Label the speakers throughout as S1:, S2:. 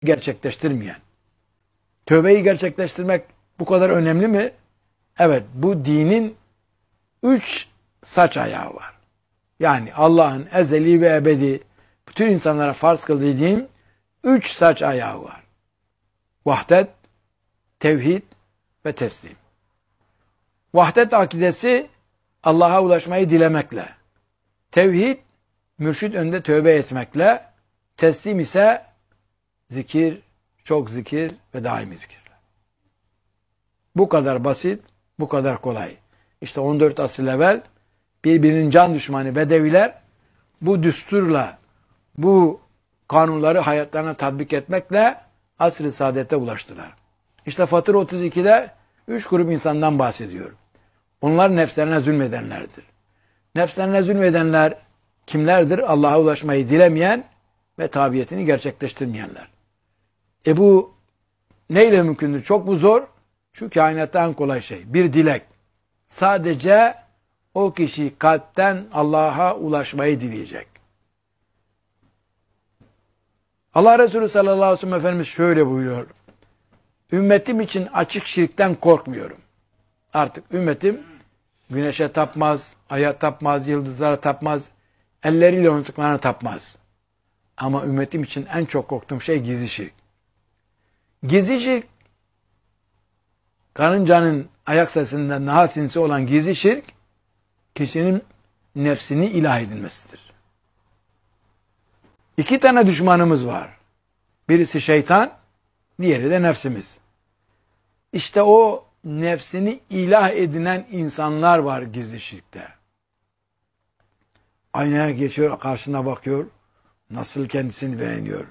S1: gerçekleştirmeyen. Tövbeyi gerçekleştirmek bu kadar önemli mi? Evet, bu dinin 3 saç ayağı var. Yani Allah'ın ezeli ve ebedi bütün insanlara farz kıldığı din 3 saç ayağı var. Vahdet, tevhid ve teslim. Vahdet akidesi Allah'a ulaşmayı dilemekle. Tevhid, mürşid önünde tövbe etmekle. Teslim ise zikir, çok zikir ve daimi zikirle. Bu kadar basit, bu kadar kolay. İşte 14 asır evvel birbirinin can düşmanı Bedeviler bu düsturla, bu kanunları hayatlarına tatbik etmekle asr-ı saadete ulaştılar. İşte Fatır 32'de 3 grup insandan bahsediyor. Onlar nefslerine zulmedenlerdir. Nefslerine zulmedenler kimlerdir? Allah'a ulaşmayı dilemeyen ve tabiyetini gerçekleştirmeyenler. Bu neyle mümkündür? Çok mu zor? Şu kainatta en kolay şey. Bir dilek. Sadece o kişi kalpten Allah'a ulaşmayı dileyecek. Allah Resulü sallallahu aleyhi ve sellem Efendimiz şöyle buyuruyor. Ümmetim için açık şirkten korkmuyorum. Artık ümmetim güneşe tapmaz, aya tapmaz, yıldızlara tapmaz, elleriyle unuttuklarına tapmaz. Ama ümmetim için en çok korktuğum şey gizli şirk. Gizli şirk, karıncanın ayak sesinden daha sinsi olan gizli şirk, kişinin nefsini ilah edilmesidir. 2 tane düşmanımız var. Birisi şeytan, diğeri de nefsimiz. İşte o nefsini ilah edinen insanlar var gizli şirkte. Aynaya geçiyor, karşına bakıyor, nasıl kendisini beğeniyor.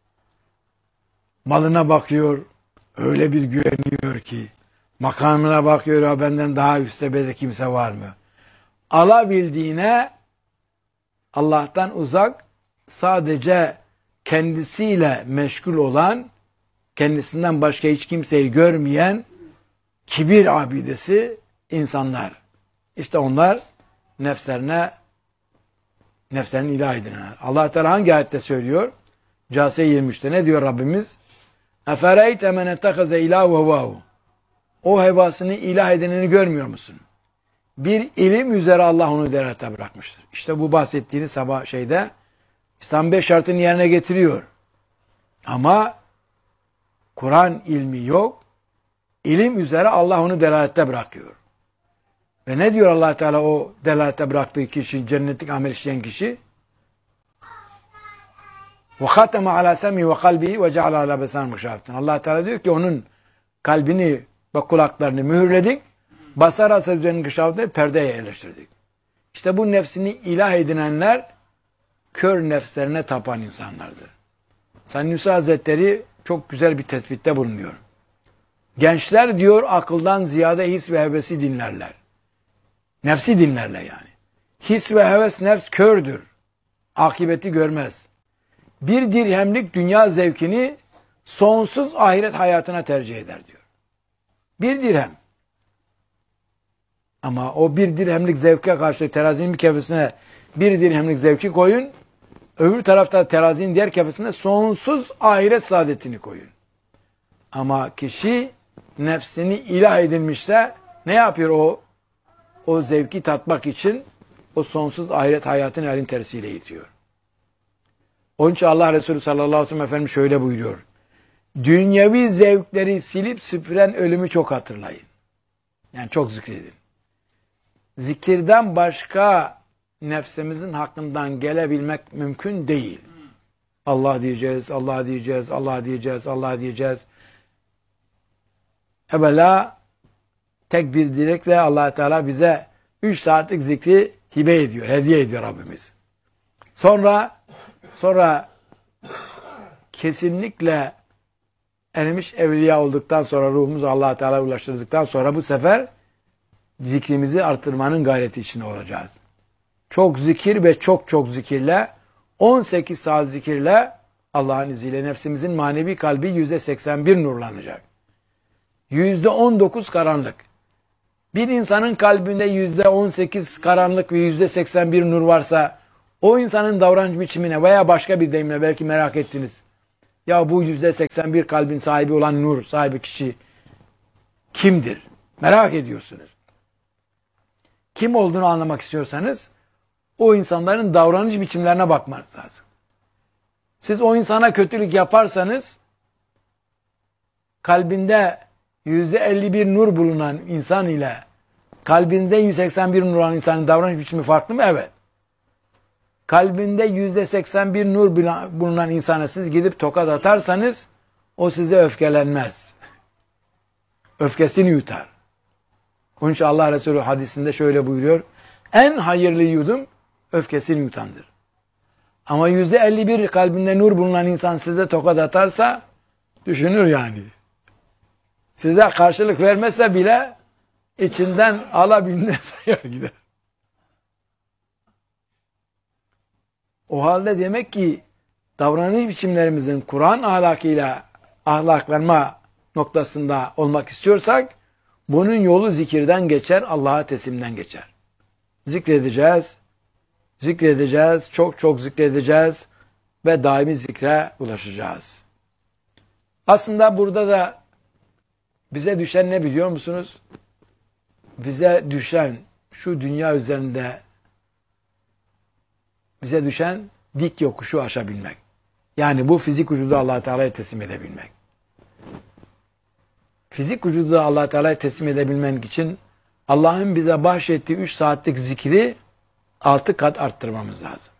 S1: Malına bakıyor, öyle bir güveniyor ki, makamına bakıyor, ya benden daha üst tepede kimse var mı? Alabildiğine Allah'tan uzak, sadece kendisiyle meşgul olan, kendisinden başka hiç kimseyi görmeyen kibir abidesi insanlar. İşte onlar nefslerini ilah edinenler. Allah Teala hangi ayette söylüyor? Câsiye 23'te ne diyor Rabbimiz? Efereyte men ettehaze ilâhu hevâhu. O hevasını ilah edineni görmüyor musun? Bir ilim üzere Allah onu derete bırakmıştır. İşte bu bahsettiğiniz sabah İslam 5 şartını yerine getiriyor. Ama Kur'an ilmi yok. İlim üzere Allah onu delalette bırakıyor. Ve ne diyor Allah Teala o delalette bıraktığı kişi, cennetlik amel işleyen kişi? وَخَاتَمَ عَلَى سَمِّهِ وَقَلْبِهِ وَجَعَلَ عَلَى بَسَانِ مُشَابِهٍ. Allah Teala diyor ki onun kalbini ve kulaklarını mühürledik. Basar asar üzerindeki şahitleri perdeye yerleştirdik. İşte bu nefsini ilah edinenler kör nefslerine tapan insanlardır. Said Nursi Hazretleri çok güzel bir tespitte bulunuyor. Gençler diyor akıldan ziyade his ve hevesi dinlerler. Nefsi dinlerler yani. His ve heves, nefs kördür. Akibeti görmez. 1 dirhemlik dünya zevkini sonsuz ahiret hayatına tercih eder diyor. 1 dirhem. Ama o 1 dirhemlik zevke karşı terazinin bir kefesine 1 dirhemlik zevki koyun. Öbür tarafta terazinin diğer kefesine sonsuz ahiret saadetini koyun. Ama kişi nefsini ilah edinmişse ne yapıyor o? O zevki tatmak için o sonsuz ahiret hayatını elin tersiyle itiyor. Onun için Allah Resulü sallallahu aleyhi ve sellem Efendimiz şöyle buyuruyor. Dünyevi zevkleri silip süpüren ölümü çok hatırlayın. Yani çok zikredin. Zikirden başka nefsimizin hakkından gelebilmek mümkün değil. Allah diyeceğiz, Allah diyeceğiz, Allah diyeceğiz, Allah diyeceğiz. Evvela tek bir dilekle Allah Teala bize 3 saatlik zikri hibe ediyor, hediye ediyor Rabbimiz. Sonra kesinlikle erimiş evliya olduktan sonra ruhumuzu Allah Teala'ya ulaştırdıktan sonra bu sefer zikrimizi artırmanın gayreti içinde olacağız. Çok zikir ve çok zikirle 18 saat zikirle Allah'ın izniyle nefsimizin manevi kalbi %81 nurlanacak. %19 karanlık. Bir insanın kalbinde %18 karanlık ve %81 nur varsa o insanın davranış biçimine veya başka bir deyimle belki merak ettiniz. Ya bu %81 kalbin sahibi olan nur sahibi kişi kimdir? Merak ediyorsunuz. Kim olduğunu anlamak istiyorsanız o insanların davranış biçimlerine bakmanız lazım. Siz o insana kötülük yaparsanız kalbinde %51 nur bulunan insan ile kalbinde 181 nur olan insanın davranış biçimi farklı mı? Evet. Kalbinde %81 nur bulunan insana siz gidip tokat atarsanız o size öfkelenmez. Öfkesini yutar. Onun için Allah Resulü hadisinde şöyle buyuruyor. En hayırlı yudum öfkesini yutandır. Ama %51 kalbinde nur bulunan insan size tokat atarsa düşünür yani. Size karşılık vermese bile içinden alabildiğine sayar gider. O halde demek ki davranış biçimlerimizin Kur'an ahlakıyla ahlaklanma noktasında olmak istiyorsak bunun yolu zikirden geçer, Allah'a teslimden geçer. Zikredeceğiz, zikredeceğiz, çok çok zikredeceğiz ve daimi zikre ulaşacağız. Aslında burada da bize düşen ne biliyor musunuz? Bize düşen şu dünya üzerinde bize düşen dik yokuşu aşabilmek. Yani bu fizik vücudu Allah Teala'ya teslim edebilmek. Fizik vücudu Allah Teala'ya teslim edebilmek için Allah'ın bize bahşettiği 3 saatlik zikri 6 kat arttırmamız lazım.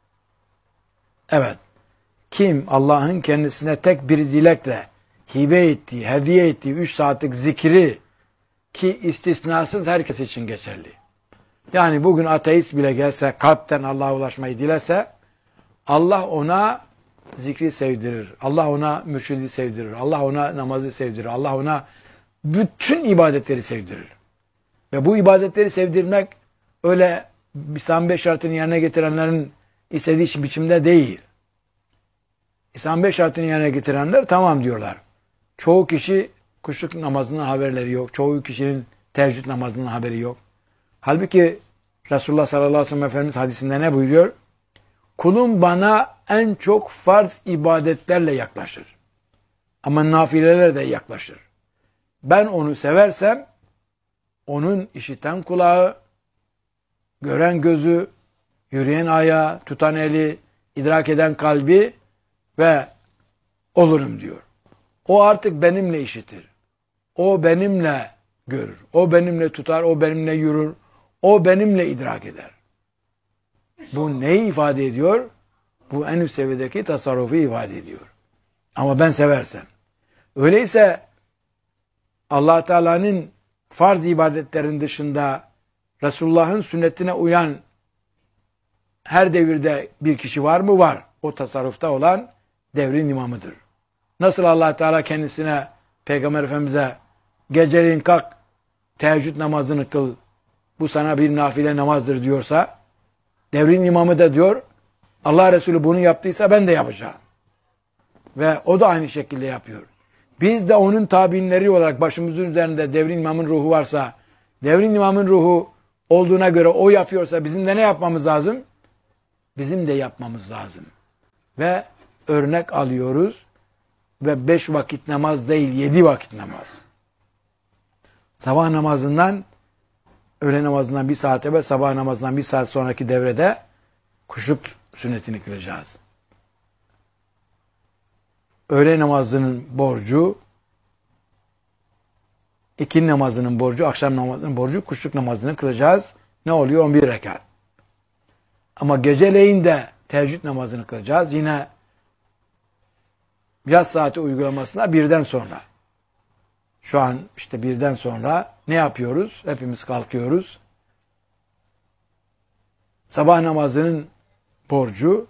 S1: Evet. Kim Allah'ın kendisine tek bir dilekle hibe ettiği, hediye ettiği 3 saatlik zikri ki istisnasız herkes için geçerli. Yani bugün ateist bile gelse, kalpten Allah'a ulaşmayı dilese, Allah ona zikri sevdirir. Allah ona mürşidi sevdirir. Allah ona namazı sevdirir. Allah ona bütün ibadetleri sevdirir. Ve bu ibadetleri sevdirmek öyle İslam 5 şartını yerine getirenlerin istediği biçimde değil. İslam 5 şartını yerine getirenler tamam diyorlar. Çoğu kişi kuşluk namazının haberleri yok. Çoğu kişinin teheccüd namazının haberi yok. Halbuki Resulullah sallallahu aleyhi ve sellem Efendimiz hadisinde ne buyuruyor? Kulum bana en çok farz ibadetlerle yaklaşır. Ama nafileler de yaklaşır. Ben onu seversem onun işiten kulağı, gören gözü, yürüyen ayağı, tutan eli, idrak eden kalbi ve olurum diyor. O artık benimle işitir. O benimle görür. O benimle tutar, o benimle yürür. O benimle idrak eder. Bu neyi ifade ediyor? Bu en üst seviyedeki tasarrufu ifade ediyor. Ama ben seversem. Öyleyse Allah Teala'nın farz ibadetlerin dışında Resulullah'ın sünnetine uyan her devirde bir kişi var mı? Var. O tasarrufta olan devrin imamıdır. Nasıl Allah Teala kendisine, Peygamber Efendimiz'e geceleyin kalk, teheccüd namazını kıl, bu sana bir nafile namazdır diyorsa, devrin imamı da diyor, Allah Resulü bunu yaptıysa ben de yapacağım. Ve o da aynı şekilde yapıyor. Biz de onun tabiinleri olarak başımızın üzerinde devrin imamın ruhu varsa, devrin imamın ruhu olduğuna göre o yapıyorsa bizim de ne yapmamız lazım? Bizim de yapmamız lazım. Ve örnek alıyoruz ve 5 vakit namaz değil 7 vakit namaz. Sabah namazından, öğle namazından 1 saat evvel, sabah namazından 1 saat sonraki devrede kuşluk sünnetini kılacağız. Öğle namazının borcu, ikindi namazının borcu, akşam namazının borcu, kuşluk namazını kılacağız. Ne oluyor? 11 rekat. Ama geceleyin de teheccüd namazını kılacağız. Yine yaz saati uygulamasına birden sonra. Şu an işte birden sonra ne yapıyoruz? Hepimiz kalkıyoruz. Sabah namazının borcu,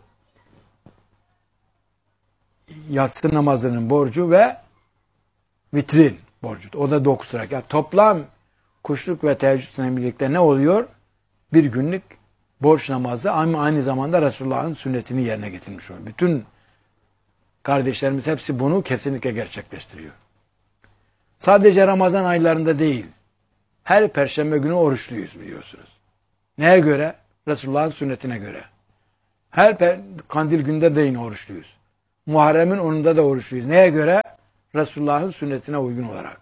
S1: yatsı namazının borcu ve vitrin borcu. O da 9 rekat. Toplam kuşluk ve teheccüdle birlikte ne oluyor? Bir günlük borç namazı ama aynı zamanda Resulullah'ın sünnetini yerine getirmiş oluyor. Bütün kardeşlerimiz hepsi bunu kesinlikle gerçekleştiriyor. Sadece Ramazan aylarında değil, her perşembe günü oruçluyuz biliyorsunuz. Neye göre? Resulullah'ın sünnetine göre. Her kandil günde de yine oruçluyuz. Muharrem'in 10'unda da oruçluyuz. Neye göre? Resulullah'ın sünnetine uygun olarak.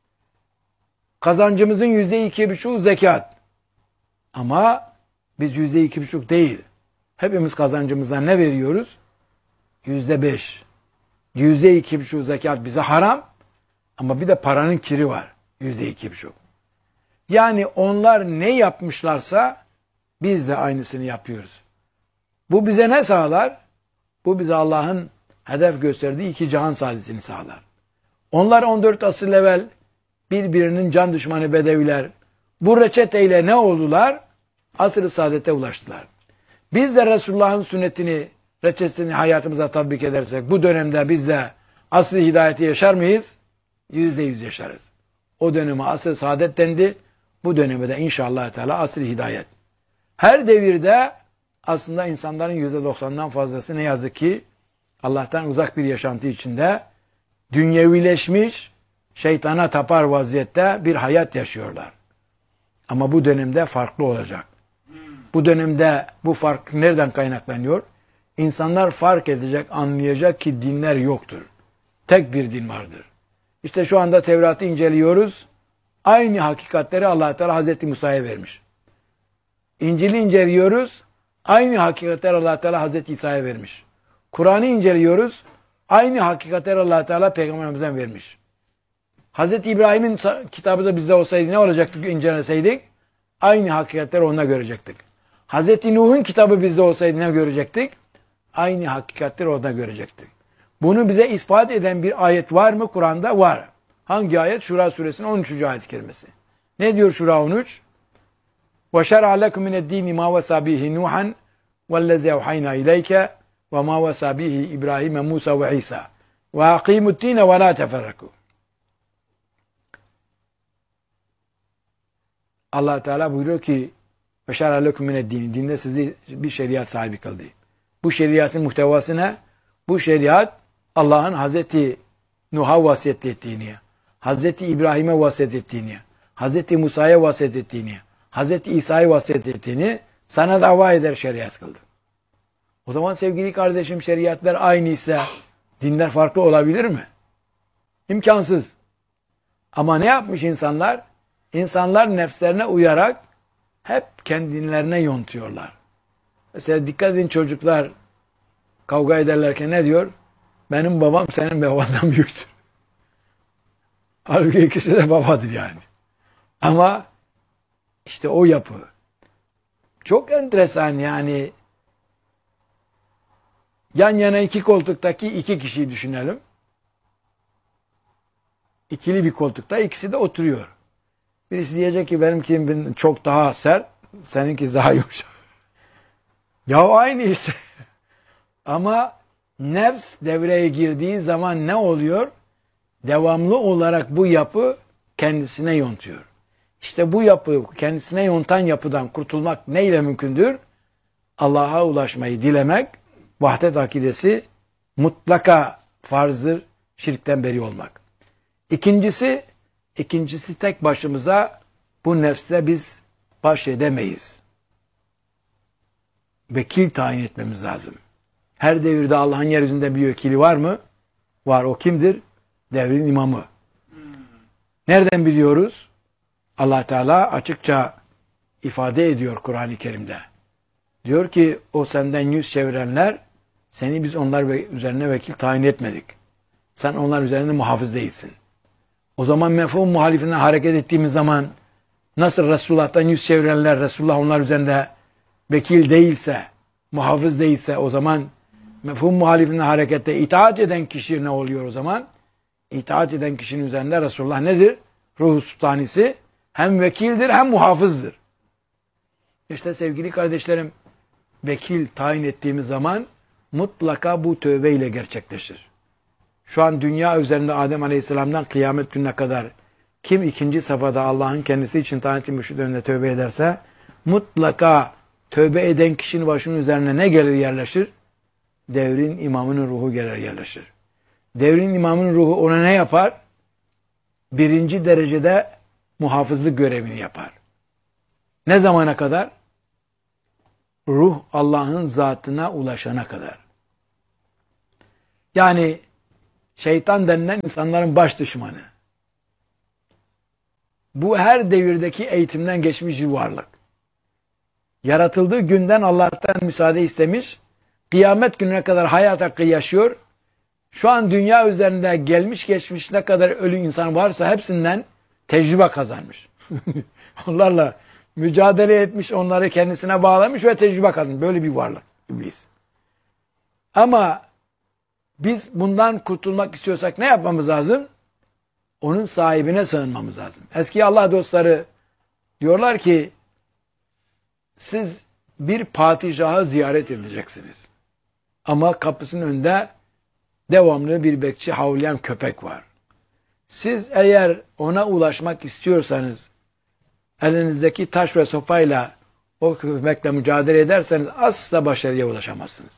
S1: Kazancımızın %2,5'u zekat. Ama biz %2,5 değil. Hepimiz kazancımızdan ne veriyoruz? %5. %2,5 zekat bize haram. Ama bir de paranın kiri var. %2,5. Yani onlar ne yapmışlarsa biz de aynısını yapıyoruz. Bu bize ne sağlar? Bu bize Allah'ın hedef gösterdiği iki cihan saadetini sağlar. Onlar 14 asır evvel birbirinin can düşmanı bedeviler. Bu reçeteyle ne oldular? Asr-ı saadete ulaştılar. Biz de Resulullah'ın sünnetini, reçetesini hayatımıza tatbik edersek bu dönemde biz de asr-ı hidayeti yaşar mıyız? %100 yaşarız. O döneme asr-ı saadet dendi. Bu döneme de inşallah Teala asr-ı hidayet. Her devirde aslında insanların %90'dan fazlası ne yazık ki Allah'tan uzak bir yaşantı içinde dünyevileşmiş, şeytana tapar vaziyette bir hayat yaşıyorlar. Ama bu dönemde farklı olacak. Bu dönemde bu fark nereden kaynaklanıyor? İnsanlar fark edecek, anlayacak ki dinler yoktur. Tek bir din vardır. İşte şu anda Tevrat'ı inceliyoruz. Aynı hakikatleri Allah Teala Hazreti Musa'ya vermiş. İncil'i inceliyoruz. Aynı hakikatleri Allah Teala Hazreti İsa'ya vermiş. Kur'an'ı inceliyoruz. Aynı hakikatleri Allah Teala Peygamberimizden vermiş. Hazreti İbrahim'in kitabı da bizde olsaydı ne olacaktık inceleseydik? Aynı hakikatleri onunla görecektik. Hazreti Nuh'un kitabı bizde olsaydı ne görecektik? Aynı hakikatleri orada görecektik. Bunu bize ispat eden bir ayet var mı Kur'an'da? Var. Hangi ayet? Şura suresinin 13. ayet-i kerimesi. Ne diyor Şura 13? وَشَرَعَ لَكُمْ مِنَ الدِّينِ مَا وَسَى بِهِ نُوحًا وَالَّذِي أَوْحَيْنَا إِلَيْكَ وَمَا وَسَى بِهِ إِبْرَاهِيمَ مُوسَى وَعِيسَى وَأَقِيمُوا الدِّينَ وَلَا تَفَرَّقُوا. Allah Teala buyuruyor ki وَشَرَعَ لَكُمْ مِنَ الدِّينِ Dinde sizi bir şeriat sahibi kıldı. Bu şeriatın muhtevası ne? Bu şeriat Allah'ın Hazreti Nuh'a vasiyet ettiğini, Hazreti İbrahim'e vasiyet ettiğini, Hazreti Musa'ya vasiyet ettiğini, Hazreti İsa'ya vasiyet ettiğini sana dava eder şeriat kıldı. O zaman sevgili kardeşim şeriatlar aynı ise dinler farklı olabilir mi? İmkansız. Ama ne yapmış insanlar? İnsanlar nefslerine uyarak hep kendilerine yontuyorlar. Mesela dikkat edin çocuklar kavga ederlerken ne diyor? Benim babam senin babandan büyüktür. Halbuki ikisi de babadır yani. Ama işte o yapı. Çok enteresan yani. Yan yana iki koltuktaki iki kişiyi düşünelim. İkili bir koltukta ikisi de oturuyor. Birisi diyecek ki benimki çok daha sert, seninki daha yumuşak. Ya aynı işte. Ama nefs devreye girdiği zaman ne oluyor? Devamlı olarak bu yapı kendisine yontuyor. İşte bu yapı, kendisine yontan yapıdan kurtulmak neyle mümkündür? Allah'a ulaşmayı dilemek, vahdet akidesi mutlaka farzdır, şirkten beri olmak. İkincisi tek başımıza bu nefsle biz baş edemeyiz. Vekil tayin etmemiz lazım. Her devirde Allah'ın yeryüzünde bir vekili var mı? Var. O kimdir? Devrin imamı. Nereden biliyoruz? Allah Teala açıkça ifade ediyor Kur'an-ı Kerim'de. Diyor ki o senden yüz çevirenler seni biz onlar üzerine vekil tayin etmedik. Sen onlar üzerinde muhafız değilsin. O zaman mefhum muhalifine hareket ettiğimiz zaman nasıl Resulullah'tan yüz çevirenler Resulullah onlar üzerinde vekil değilse, muhafız değilse o zaman mefhum muhalifine harekette itaat eden kişi ne oluyor o zaman? İtaat eden kişinin üzerinde Resulullah nedir? Ruh-u Sultanisi hem vekildir hem muhafızdır. İşte sevgili kardeşlerim vekil tayin ettiğimiz zaman mutlaka bu tövbe ile gerçekleşir. Şu an dünya üzerinde Adem Aleyhisselam'dan kıyamet gününe kadar kim ikinci safhada Allah'ın kendisi için taati mürşid önünde tövbe ederse mutlaka tövbe eden kişinin başının üzerine ne gelir yerleşir? Devrin imamının ruhu gelir yerleşir. Devrin imamının ruhu ona ne yapar? Birinci derecede muhafızlık görevini yapar. Ne zamana kadar? Ruh Allah'ın zatına ulaşana kadar. Yani şeytan denilen insanların baş düşmanı. Bu her devirdeki eğitimden geçmiş bir varlık. Yaratıldığı günden Allah'tan müsaade istemiş. Kıyamet gününe kadar hayat hakkı yaşıyor. Şu an dünya üzerinde gelmiş geçmiş ne kadar ölü insan varsa hepsinden tecrübe kazanmış. Onlarla mücadele etmiş, onları kendisine bağlamış ve tecrübe kazanmış. Böyle bir varlık iblis. Ama biz bundan kurtulmak istiyorsak ne yapmamız lazım? Onun sahibine sığınmamız lazım. Eski Allah dostları diyorlar ki siz bir padişahı ziyaret edeceksiniz. Ama kapısının önünde devamlı bir bekçi, havlayan köpek var. Siz eğer ona ulaşmak istiyorsanız elinizdeki taş ve sopayla o köpekle mücadele ederseniz asla başarıya ulaşamazsınız.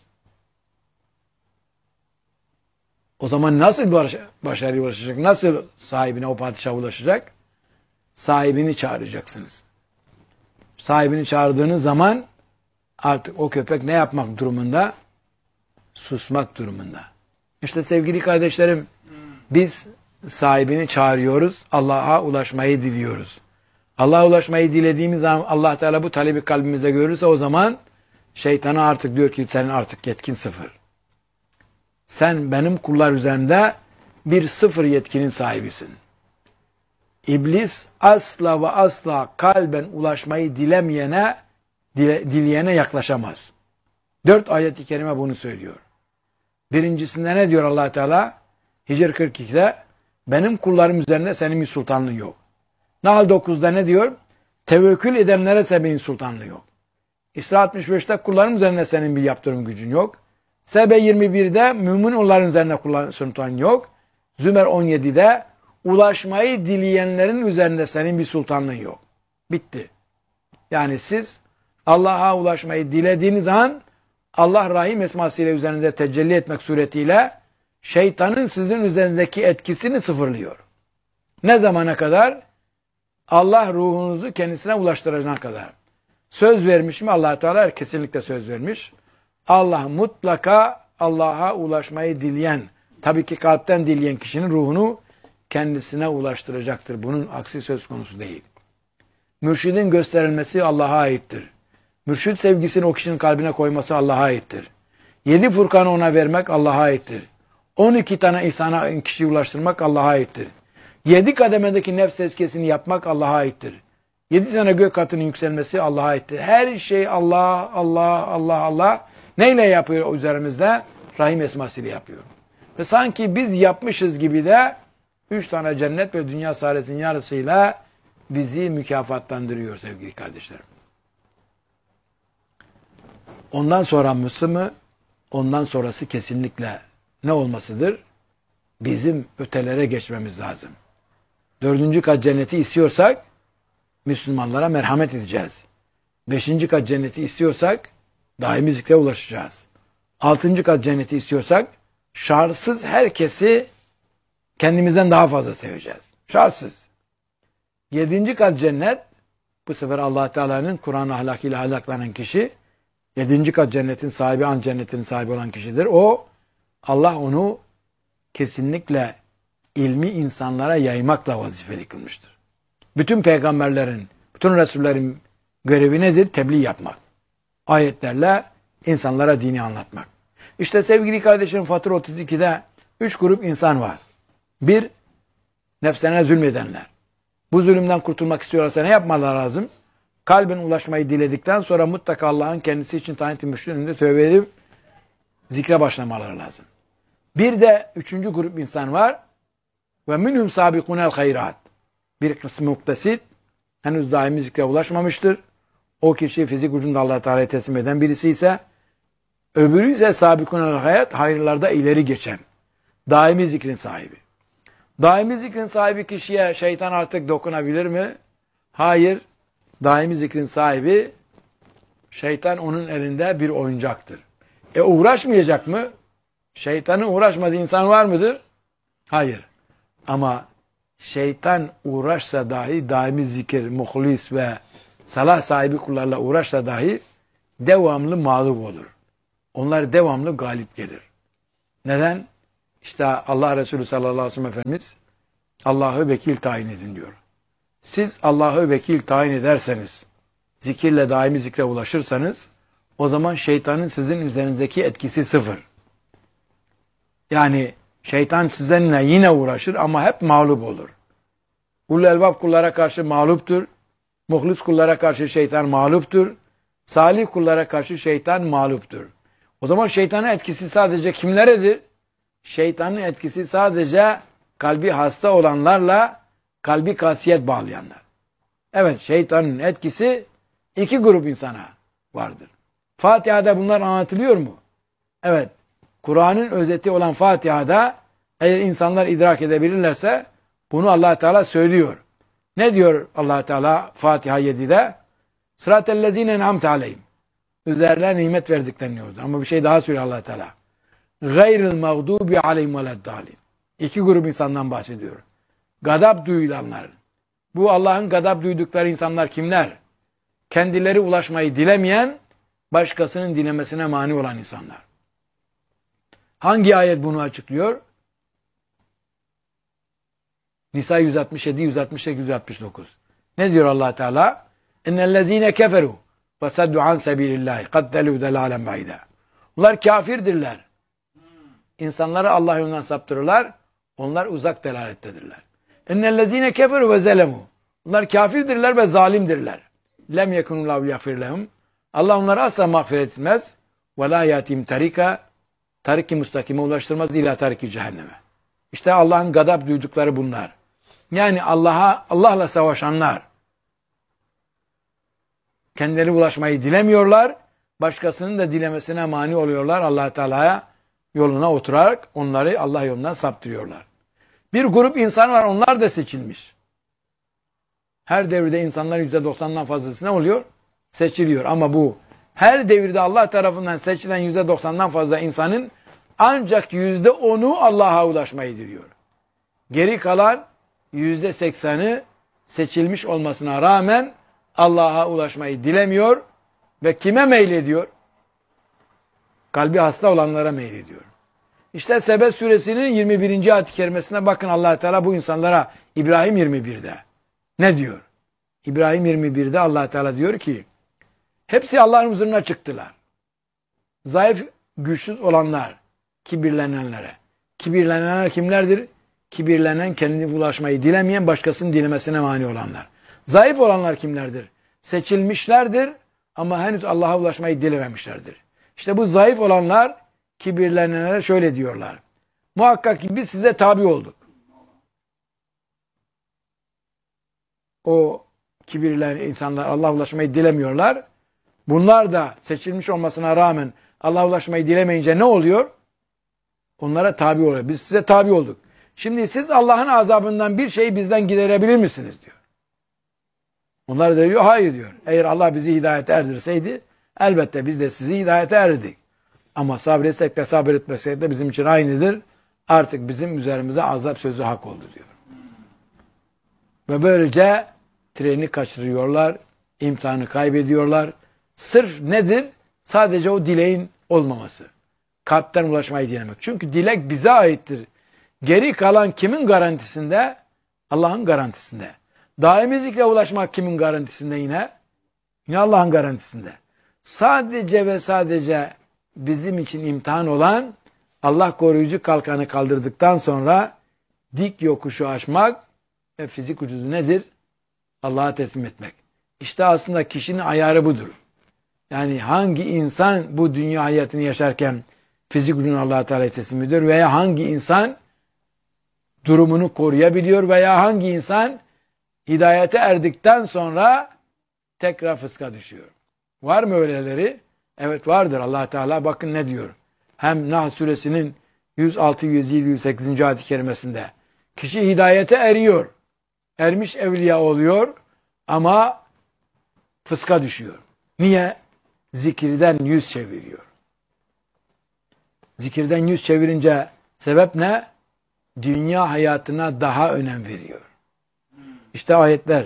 S1: O zaman nasıl başarıya ulaşacak? Nasıl sahibine, o padişaha ulaşacak? Sahibini çağıracaksınız. Sahibini çağırdığınız zaman artık o köpek ne yapmak durumunda? Susmak durumunda. İşte sevgili kardeşlerim, biz sahibini çağırıyoruz, Allah'a ulaşmayı diliyoruz. Allah'a ulaşmayı dilediğimiz zaman Allah Teala bu talebi kalbimizde görürse o zaman şeytana artık diyor ki senin artık yetkin sıfır. Sen benim kullar üzerinde bir sıfır yetkinin sahibisin. İblis asla ve asla kalben ulaşmayı dileyene yaklaşamaz. 4 ayet-i kerime bunu söylüyor. Birincisinde ne diyor Allah Teala? Hicr 42'de benim kullarım üzerinde senin bir sultanlığın yok. Nahl 9'da ne diyor? Tevekkül edenlere senin sultanlığı yok. İsra 65'te kullarım üzerinde senin bir yaptırım gücün yok. Sebe 21'de mümin onların üzerinde sultan yok. Zümer 17'de ulaşmayı dileyenlerin üzerinde senin bir sultanlığın yok. Bitti. Yani siz Allah'a ulaşmayı dilediğiniz an Allah Rahim esmasıyla üzerinize tecelli etmek suretiyle şeytanın sizin üzerinizdeki etkisini sıfırlıyor. Ne zamana kadar? Allah ruhunuzu kendisine ulaştıracağına kadar. Söz vermiş mi? Allah Teala kesinlikle söz vermiş. Allah mutlaka Allah'a ulaşmayı dileyen, tabii ki kalpten dileyen kişinin ruhunu kendisine ulaştıracaktır. Bunun aksi söz konusu değil. Mürşidin gösterilmesi Allah'a aittir. Mürşid sevgisini o kişinin kalbine koyması Allah'a aittir. 7 Furkan'ı ona vermek Allah'a aittir. 12 tane ihsana kişiyi ulaştırmak Allah'a aittir. 7 kademedeki nefs tezkiyesini yapmak Allah'a aittir. 7 tane gök katının yükselmesi Allah'a aittir. Her şey Allah, Allah, Allah, Allah. Neyle yapıyor üzerimizde? Rahim esmasıyla yapıyor. Ve sanki biz yapmışız gibi de 3 tane cennet ve dünya saadetinin yarısıyla bizi mükafatlandırıyor sevgili kardeşlerim. Ondan sonrası mı? Ondan sonrası kesinlikle ne olmasıdır? Bizim ötelere geçmemiz lazım. 4. kat cenneti istiyorsak Müslümanlara merhamet edeceğiz. 5. kat cenneti istiyorsak daimi zikre ulaşacağız. 6. kat cenneti istiyorsak şartsız herkesi kendimizden daha fazla seveceğiz. Şartsız. 7. kat cennet bu sefer Allah Teala'nın Kur'an ahlakıyla ahlaklanan kişi 7. kat cennetin sahibi, an cennetinin sahibi olan kişidir. O Allah onu kesinlikle ilmi insanlara yaymakla vazifeli kılmıştır. Bütün peygamberlerin, bütün Resullerin görevi nedir? Tebliğ yapmak. Ayetlerle insanlara dini anlatmak. İşte sevgili kardeşlerim Fatır 32'de 3 grup insan var. 1. Nefsine zulmedenler. Bu zulümden kurtulmak istiyorlarsa ne yapmaları lazım? Kalbin ulaşmayı diledikten sonra mutlaka Allah'ın kendisi için tayin ettiği önünde tövbe edip zikre başlamaları lazım. Bir de 3. grup insan var. Ve minhum sabikunel hayrat. Bir kısmı muktesit, henüz daimi zikre ulaşmamıştır. O kişi fizik ucunda Allah Teala'ya teslim eden birisi ise, öbürü ise sabikunel hayat, hayırlarda ileri geçen, daimi zikrin sahibi. Daimi zikrin sahibi kişiye şeytan artık dokunabilir mi? Hayır. Daimi zikrin sahibi, şeytan onun elinde bir oyuncaktır. Uğraşmayacak mı? Şeytanın uğraşmadığı insan var mıdır? Hayır. Ama şeytan uğraşsa dahi, daimi zikir, muhlis ve salah sahibi kullarla uğraşsa dahi devamlı mağlup olur. Onlar devamlı galip gelir. Neden? İşte Allah Resulü sallallahu aleyhi ve sellem Efendimiz Allah'ı vekil tayin edin diyor. Siz Allah'ı vekil tayin ederseniz, zikirle daimi zikre ulaşırsanız, o zaman şeytanın sizin üzerinizdeki etkisi sıfır. Yani şeytan sizinle yine uğraşır ama hep mağlup olur. Ulul elbab kullara karşı mağluptur. Muhlis kullara karşı şeytan mağluptur. Salih kullara karşı şeytan mağluptur. O zaman şeytanın etkisi sadece kimleredir? Şeytanın etkisi sadece kalbi hasta olanlarla kalbi kasiyet bağlayanlar. Evet, şeytanın etkisi iki grup insana vardır. Fatiha'da bunlar anlatılıyor mu? Evet. Kur'an'ın özeti olan Fatiha'da eğer insanlar idrak edebilirlerse bunu Allah Teala söylüyor. Ne diyor Allah Teala Fatiha 7'de? Sıratellezine en'amte aleyhim. Üzerlerine nimet verdiklerini diyordu. Ama bir şey daha söylüyor Allah Teala. Gayril mağdubi aleyhim veleddalin. İki grup insandan bahsediyor. Gadap duyulanlar. Bu Allah'ın gadap duydukları insanlar kimler? Kendileri ulaşmayı dilemeyen, başkasının dilemesine mani olan insanlar. Hangi ayet bunu açıklıyor? Nisa 167, 168, 169. Ne diyor Allah Teala? İnnellezine keferu ve saddu an sabilillahi qaddelu delalen ba'ida. Bunlar kafirdirler. İnsanları Allah yolundan saptırırlar. Onlar uzak delalettedirler. İnnellezine keferu ve zelemu. Bunlar kafirdirler ve zalimdirler. Lem yekunullahu yagfir lehum. Allah onları asla mağfiret etmez. Ve la yatim tarika. Tarik-i müstakime ulaştırmaz ila tarik-i cehenneme. İşte Allah'ın gadap duydukları bunlar. Yani Allah'la savaşanlar. Kendileri ulaşmayı dilemiyorlar. Başkasının da dilemesine mani oluyorlar. Allah Teala'ya yoluna oturarak onları Allah yolundan saptırıyorlar. Bir grup insan var, onlar da seçilmiş. Her devirde insanların %90'dan fazlası ne oluyor? Seçiliyor. Ama bu her devirde Allah tarafından seçilen %90'dan fazla insanın ancak %10'u Allah'a ulaşmayı diliyor. Geri kalan %80'i seçilmiş olmasına rağmen Allah'a ulaşmayı dilemiyor ve kime meylediyor? Kalbi hasta olanlara meylediyor. İşte Sebe suresinin 21. ayet-i kerimesine bakın, Allah Teala bu insanlara İbrahim 21'de ne diyor? İbrahim 21'de Allah Teala diyor ki hepsi Allah'ın huzuruna çıktılar. Zayıf, güçsüz olanlar, kibirlenenlere. Kibirlenenler kimlerdir? Kibirlenen, kendini ulaşmayı dilemeyen, başkasının dilemesine mani olanlar. Zayıf olanlar kimlerdir? Seçilmişlerdir ama henüz Allah'a ulaşmayı dilememişlerdir. İşte bu zayıf olanlar kibirlenenlere şöyle diyorlar. Muhakkak ki biz size tabi olduk. O kibirlenen insanlar Allah'a ulaşmayı dilemiyorlar. Bunlar da seçilmiş olmasına rağmen Allah'a ulaşmayı dilemeyince ne oluyor? Onlara tabi oluyor. Biz size tabi olduk. Şimdi siz Allah'ın azabından bir şeyi bizden giderebilir misiniz diyor. Onlar da diyor hayır diyor. Eğer Allah bizi hidayete erdirseydi elbette biz de sizi hidayete erdirdik. Ama sabretsek de sabretmesek de bizim için aynıdır. Artık bizim üzerimize azap sözü hak oldu diyor. Ve böylece treni kaçırıyorlar, imtihanı kaybediyorlar. Sırf nedir? Sadece o dileğin olmaması. Kalpten ulaşmayı dilemek. Çünkü dilek bize aittir. Geri kalan kimin garantisinde? Allah'ın garantisinde. Daimi zikre ulaşmak kimin garantisinde yine? Yine Allah'ın garantisinde. Sadece ve sadece bizim için imtihan olan Allah koruyucu kalkanı kaldırdıktan sonra dik yokuşu aşmak ve fizik vücudu nedir? Allah'a teslim etmek. İşte aslında kişinin ayarı budur. Yani hangi insan bu dünya hayatını yaşarken fizik vücudunu Allah Teala'ya teslim ediyor veya hangi insan durumunu koruyabiliyor veya hangi insan hidayete erdikten sonra tekrar fıska düşüyor. Var mı öyleleri? Evet vardır. Allah Teala bakın ne diyor. Hem Nahl suresinin 106, 107, 108. ayet-i kerimesinde. Kişi hidayete eriyor. Ermiş evliya oluyor ama fıska düşüyor. Niye? Zikirden yüz çeviriyor. Zikirden yüz çevirince sebep ne? Dünya hayatına daha önem veriyor. İşte ayetler.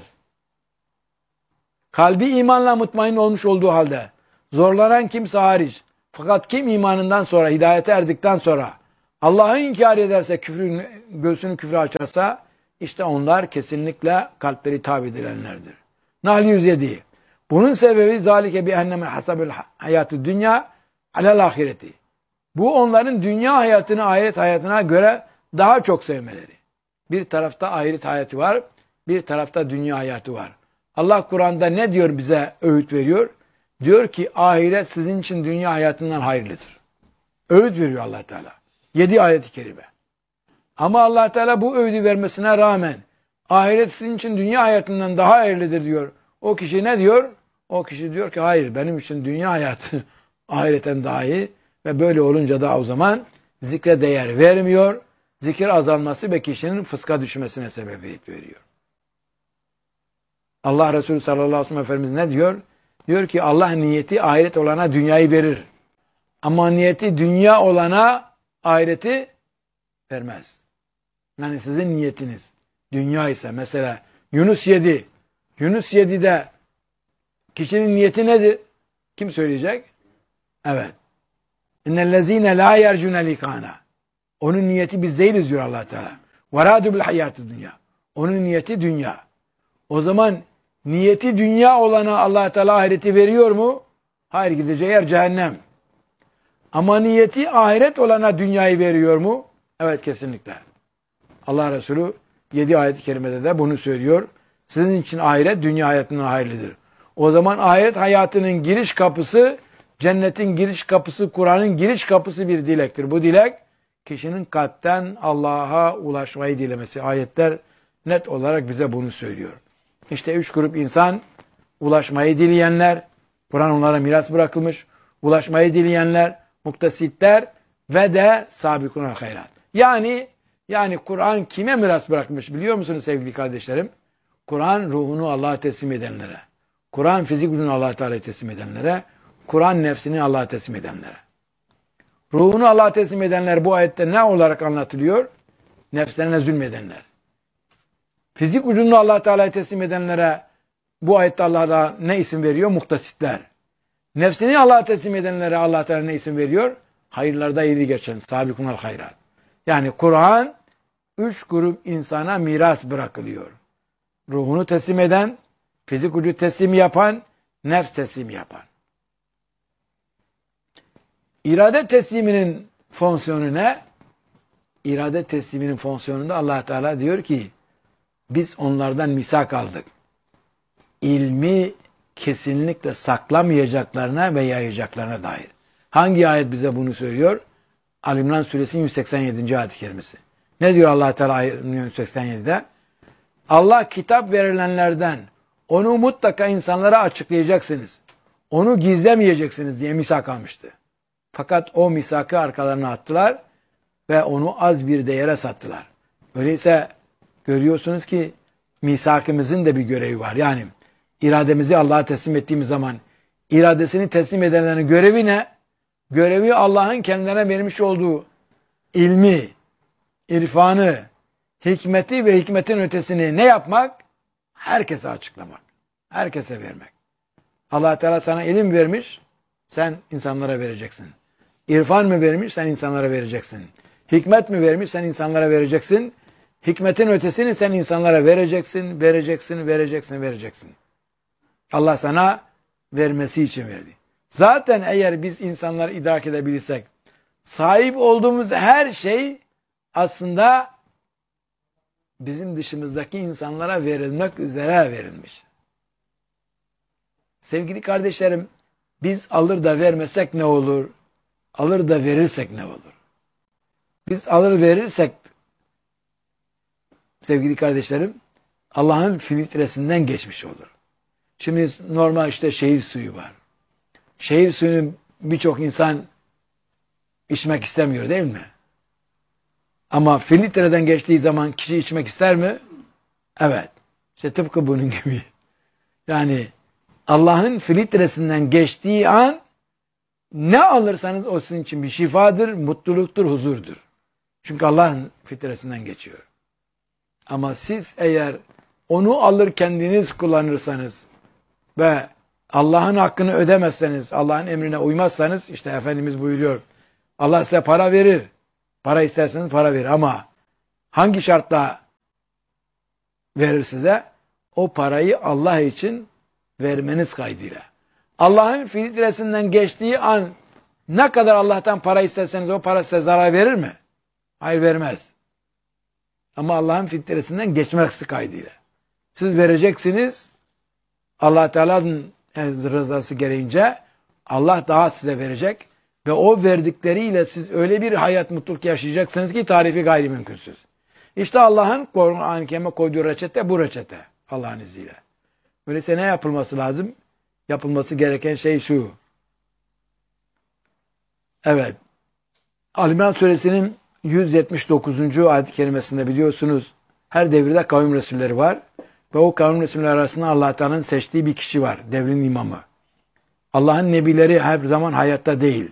S1: Kalbi imanla mutmain olmuş olduğu halde zorlanan kimse hariç. Fakat kim imanından sonra, hidayete erdikten sonra Allah'ı inkar ederse, göğsünü küfre açarsa, işte onlar kesinlikle kalpleri tabi edilenlerdir. Nahl 107. Bunun sebebi zalike bi enneme hasabel hayatü dünya alel ahireti. Bu onların dünya hayatını ahiret hayatına göre daha çok sevmeleri. Bir tarafta ahiret hayatı var, bir tarafta dünya hayatı var. Allah Kur'an'da ne diyor, bize öğüt veriyor? Diyor ki ahiret sizin için dünya hayatından hayırlıdır. Öğüt veriyor Allah Teala. 7 ayet-i kerime. Ama Allah Teala bu öğüdü vermesine rağmen ahiret sizin için dünya hayatından daha hayırlıdır diyor. O kişi ne diyor? O kişi diyor ki hayır, benim için dünya hayatı ahiretten daha iyi, ve böyle olunca da o zaman zikre değer vermiyor. Zikir azalması ve kişinin fıska düşmesine sebebiyet veriyor. Allah Resulü sallallahu aleyhi ve sellem Efendimiz ne diyor? Diyor ki Allah niyeti ahiret olana dünyayı verir. Ama niyeti dünya olana ahireti vermez. Yani sizin niyetiniz dünya ise, mesela Yunus 7. Yunus 7'de kişinin niyeti nedir? Kim söyleyecek? Evet. İnnellezîne lâ yercûne likâna. Onun niyeti biz değiliz diyor Allah Teala. Verâdü bil hayâtü dünya. Onun niyeti dünya. O zaman niyeti dünya olana Allah Teala ahireti veriyor mu? Hayır, gideceği yer cehennem. Ama niyeti ahiret olana dünyayı veriyor mu? Evet, kesinlikle. Allah Resulü 7 ayet-i kerimede de bunu söylüyor. Sizin için ahiret dünya hayatından hayırlıdır. O zaman ahiret hayatının giriş kapısı, cennetin giriş kapısı, Kur'an'ın giriş kapısı bir dilektir. Bu dilek kişinin kalpten Allah'a ulaşmayı dilemesi. Ayetler net olarak bize bunu söylüyor. İşte 3 grup insan: ulaşmayı dileyenler, Kur'an onlara miras bırakılmış, ulaşmayı dileyenler, muktasitler ve de sabikunel hayrat. Yani Kur'an kime miras bırakmış biliyor musunuz sevgili kardeşlerim? Kur'an ruhunu Allah'a teslim edenlere, Kur'an fizik gücünü Allah'a Teala'ya teslim edenlere, Kur'an nefsini Allah'a teslim edenlere. Ruhunu Allah'a teslim edenler bu ayette ne olarak anlatılıyor? Nefslerine zulmedenler. Fizik ucunu Allah Teala'ya teslim edenlere bu ayette Allah da ne isim veriyor? Muktasitler. Nefsini Allah'a teslim edenlere Allah Teala ne isim veriyor? Hayırlarda ileri geçen, sabikunal hayrat. Yani Kur'an 3 grup insana miras bırakılıyor. Ruhunu teslim eden, fizik ucu teslim yapan, nefs teslim yapan. İrade tesliminin fonksiyonu ne? İrade tesliminin fonksiyonunda Allah Teala diyor ki biz onlardan misak aldık. İlmi kesinlikle saklamayacaklarına ve yayacaklarına dair. Hangi ayet bize bunu söylüyor? Ali İmran Suresinin 187. ayet-i kerimesi. Ne diyor Allah Teala 187'de? Allah kitap verilenlerden onu mutlaka insanlara açıklayacaksınız. Onu gizlemeyeceksiniz diye misak almıştı. Fakat o misakı arkalarına attılar ve onu az bir değere sattılar. Öyleyse görüyorsunuz ki misakımızın da bir görevi var. Yani irademizi Allah'a teslim ettiğimiz zaman iradesini teslim edenlerin görevi ne? Görevi Allah'ın kendilerine vermiş olduğu ilmi, irfanı, hikmeti ve hikmetin ötesini ne yapmak? Herkese açıklamak. Herkese vermek. Allah Teala sana ilim vermiş, sen insanlara vereceksin. İrfan mı vermiş, sen insanlara vereceksin. Hikmet mi vermiş, sen insanlara vereceksin. Hikmetin ötesini sen insanlara vereceksin, vereceksin. Allah sana vermesi için verdi. Zaten eğer biz insanları idrak edebilirsek, sahip olduğumuz her şey aslında bizim dışımızdaki insanlara verilmek üzere verilmiş. Sevgili kardeşlerim, biz alır da vermesek ne olur? Alır da verirsek ne olur? Biz alır verirsek, sevgili kardeşlerim, Allah'ın filtresinden geçmiş olur. Şimdi normal işte şehir suyu var. Şehir suyunu birçok insan içmek istemiyor değil mi? Ama filtreden geçtiği zaman kişi içmek ister mi? Evet. İşte tıpkı bunun gibi. Yani Allah'ın filtresinden geçtiği an ne alırsanız o sizin için bir şifadır, mutluluktur, huzurdur. Çünkü Allah'ın filtresinden geçiyor. Ama siz eğer onu alır kendiniz kullanırsanız ve Allah'ın hakkını ödemezseniz, Allah'ın emrine uymazsanız, işte Efendimiz buyuruyor, Allah size para verir. Para isterseniz para verir ama hangi şartla verir size? O parayı Allah için vermeniz kaydıyla. Allah'ın filtresinden geçtiği an ne kadar Allah'tan para isterseniz o para size zarar verir mi? Hayır, vermez. Ama Allah'ın filtresinden geçmesi kaydıyla. Siz vereceksiniz, Allah Teala'nın rızası gereğince Allah daha size verecek ve o verdikleriyle siz öyle bir hayat, mutluluk yaşayacaksınız ki tarifi gayrimümkünsüz. İşte Allah'ın Kur'an-ı Kerim'e koyduğu reçete bu reçete Allah'ın izniyle. Öyleyse ne yapılması lazım? Yapılması gereken şey şu. Evet. Ali-İmran suresinin 179. ayet-i kerimesinde biliyorsunuz her devirde kavim resulleri var. Ve o kavim resulleri arasında Allah Teala'nın seçtiği bir kişi var. Devrin imamı. Allah'ın nebileri her zaman hayatta değil.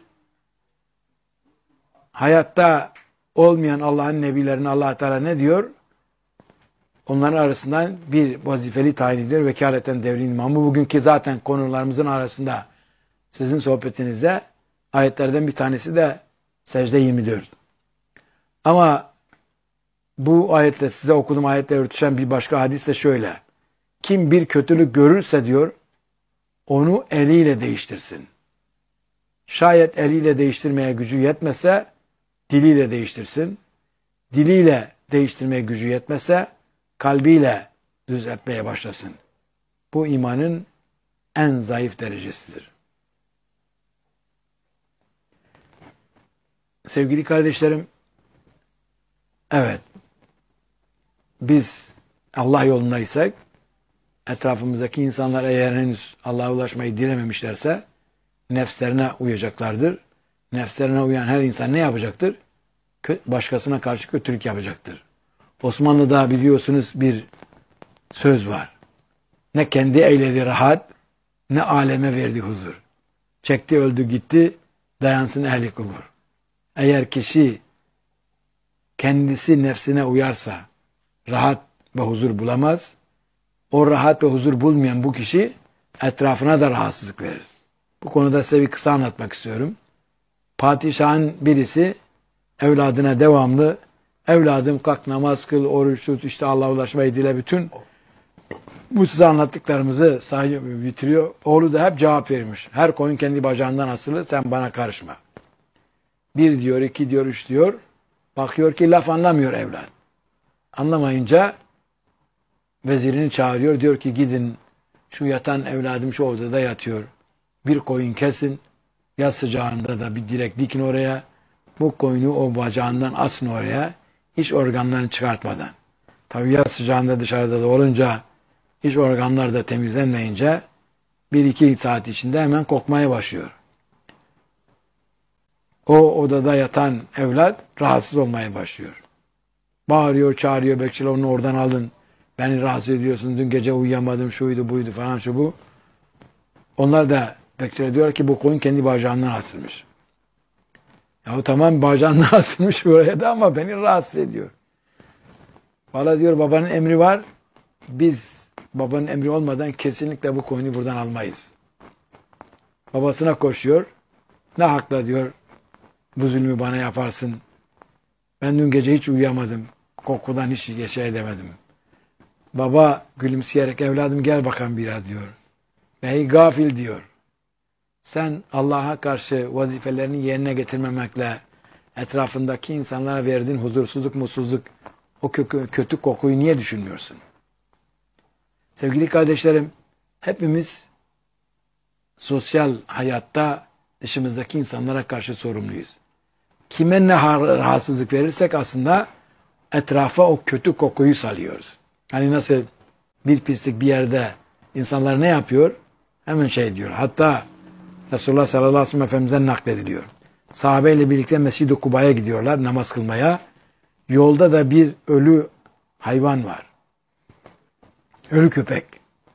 S1: Hayatta olmayan Allah'ın nebilerine Allah Teala ne diyor? Onların arasından bir vazifeli tayin ediyor. Vekaleten devrin imamı. Bugünkü zaten konularımızın arasında sizin sohbetinizde ayetlerden bir tanesi de Secde 24. Ama bu ayetle size okuduğum ayetle örtüşen bir başka hadis de şöyle. Kim bir kötülük görürse diyor onu eliyle değiştirsin. Şayet eliyle değiştirmeye gücü yetmese diliyle değiştirsin. Diliyle değiştirmeye gücü yetmese kalbiyle düzeltmeye başlasın. Bu imanın en zayıf derecesidir. Sevgili kardeşlerim, evet, biz Allah yolundaysak, etrafımızdaki insanlar eğer henüz Allah'a ulaşmayı dilememişlerse, nefslerine uyacaklardır. Nefslerine uyan her insan ne yapacaktır? Başkasına karşı kötülük yapacaktır. Osmanlı'da biliyorsunuz bir söz var. Ne kendi eyledi rahat, ne aleme verdi huzur. Çekti öldü gitti, dayansın ehli kubur. Eğer kişi kendisi nefsine uyarsa rahat ve huzur bulamaz. O rahat ve huzur bulmayan bu kişi etrafına da rahatsızlık verir. Bu konuda size bir kısa anlatmak istiyorum. Padişahın birisi evladına devamlı evladım kalk namaz kıl, oruç tut, işte Allah'a ulaşmayı dile, bütün bu size anlattıklarımızı bitiriyor. Oğlu da hep cevap vermiş. Her koyun kendi bacağından asılı, sen bana karışma. 1 diyor, 2 diyor, 3 diyor. Bakıyor ki laf anlamıyor evlat. Anlamayınca vezirini çağırıyor. Diyor ki gidin şu yatan evladım şu odada yatıyor. Bir koyun kesin. Yaz sıcağında da bir direk dikin oraya. Bu koyunu o bacağından asın oraya. İç organlarını çıkartmadan. Tabii yaz sıcağında dışarıda da olunca iç organlar da temizlenmeyince 1-2 saat içinde hemen kokmaya başlıyor. O odada yatan evlat rahatsız olmaya başlıyor. Bağırıyor, çağırıyor, bekçiler onu oradan alın. Beni rahatsız ediyorsun, dün gece uyuyamadım, şuydu buydu falan şu bu. Onlar da bekçiler diyorlar ki bu koyun kendi bacağından asılmış. Ya tamam bacağından asılmış buraya da ama beni rahatsız ediyor. Valla diyor babanın emri var. Biz babanın emri olmadan kesinlikle bu koyunu buradan almayız. Babasına koşuyor. Ne hakla diyor bu zulmü bana yaparsın. Ben dün gece hiç uyuyamadım. Kokudan hiç şey edemedim. Baba gülümseyerek evladım gel bakalım biraz diyor. Ey gafil diyor. Sen Allah'a karşı vazifelerini yerine getirmemekle etrafındaki insanlara verdiğin huzursuzluk, mutsuzluk, o kötü kokuyu niye düşünmüyorsun? Sevgili kardeşlerim, hepimiz sosyal hayatta dışımızdaki insanlara karşı sorumluyuz. Kime ne rahatsızlık verirsek aslında etrafa o kötü kokuyu salıyoruz. Hani nasıl bir pislik bir yerde insanlar ne yapıyor? Hemen şey diyor. Hatta Resulullah sallallahu aleyhi ve sellem Efendimiz'den naklediliyor. Sahabeyle birlikte Mescid-i Kuba'ya gidiyorlar namaz kılmaya. Yolda da bir ölü hayvan var. Ölü köpek.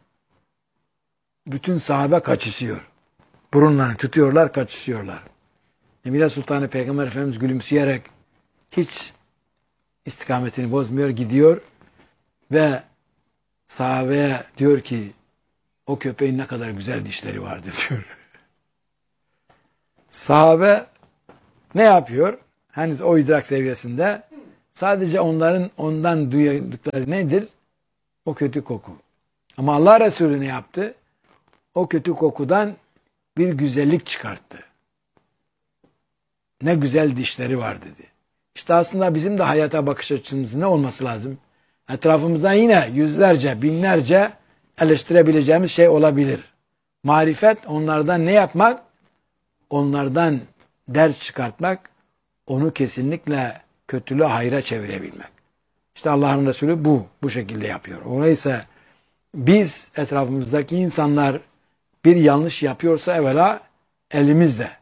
S1: Bütün sahabe kaçışıyor. Burunlarını tutuyorlar, kaçışıyorlar. Emine Sultanı Peygamber Efendimiz gülümseyerek hiç istikametini bozmuyor, gidiyor ve sahabeye diyor ki o köpeğin ne kadar güzel dişleri vardı diyor. Sahabe ne yapıyor? henüz o idrak seviyesinde. Sadece ondan duydukları nedir? O kötü koku. Ama Allah Resulü ne yaptı? O kötü kokudan bir güzellik çıkarttı. Ne güzel dişleri var dedi. İşte aslında bizim de hayata bakış açımız ne olması lazım? Etrafımızdan yine yüzlerce, binlerce eleştirebileceğimiz şey olabilir. Marifet onlardan ne yapmak? Onlardan ders çıkartmak, onu kesinlikle kötülüğe hayra çevirebilmek. İşte Allah'ın Resulü bu şekilde yapıyor. Dolayısıyla biz etrafımızdaki insanlar bir yanlış yapıyorsa evvela elimizle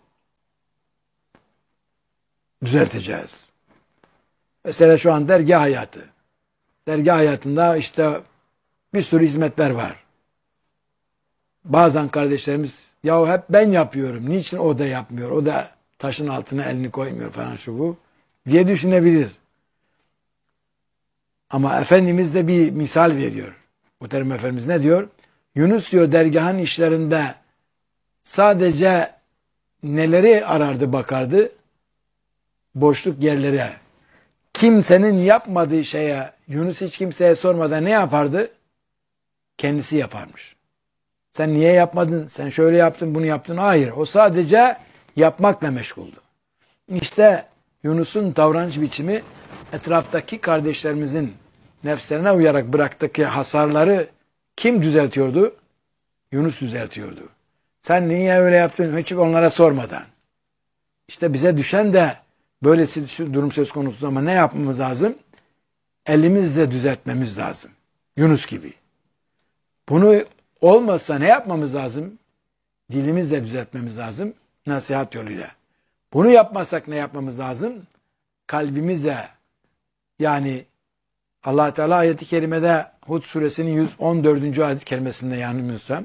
S1: düzelteceğiz. Mesela şu an dergah hayatı. Dergah hayatında işte bir sürü hizmetler var. Bazen kardeşlerimiz ya hep ben yapıyorum. Niçin o da yapmıyor? O da taşın altına elini koymuyor falan şu bu diye düşünebilir. Ama Efendimiz de bir misal veriyor. Muhterem Efendimiz ne diyor? Yunus diyor dergahın işlerinde sadece neleri arardı bakardı? Boşluk yerlere. Kimsenin yapmadığı şeye Yunus hiç kimseye sormadan ne yapardı? Kendisi yaparmış. Sen niye yapmadın? Sen şöyle yaptın, bunu yaptın. Hayır. O sadece yapmakla meşguldü. İşte Yunus'un davranış biçimi etraftaki kardeşlerimizin nefslerine uyarak bıraktığı hasarları kim düzeltiyordu? Yunus düzeltiyordu. Sen niye öyle yaptın? Hiç onlara sormadan. İşte bize düşen de böylesi durum söz konusu ama ne yapmamız lazım? Elimizle düzeltmemiz lazım. Yunus gibi. Bunu olmazsa ne yapmamız lazım? Dilimizle düzeltmemiz lazım. Nasihat yoluyla. Bunu yapmazsak ne yapmamız lazım? Kalbimizle, yani Allah Teala ayet-i kerimede Hud suresinin 114. ayet-i kerimesinde yanılmıyorsam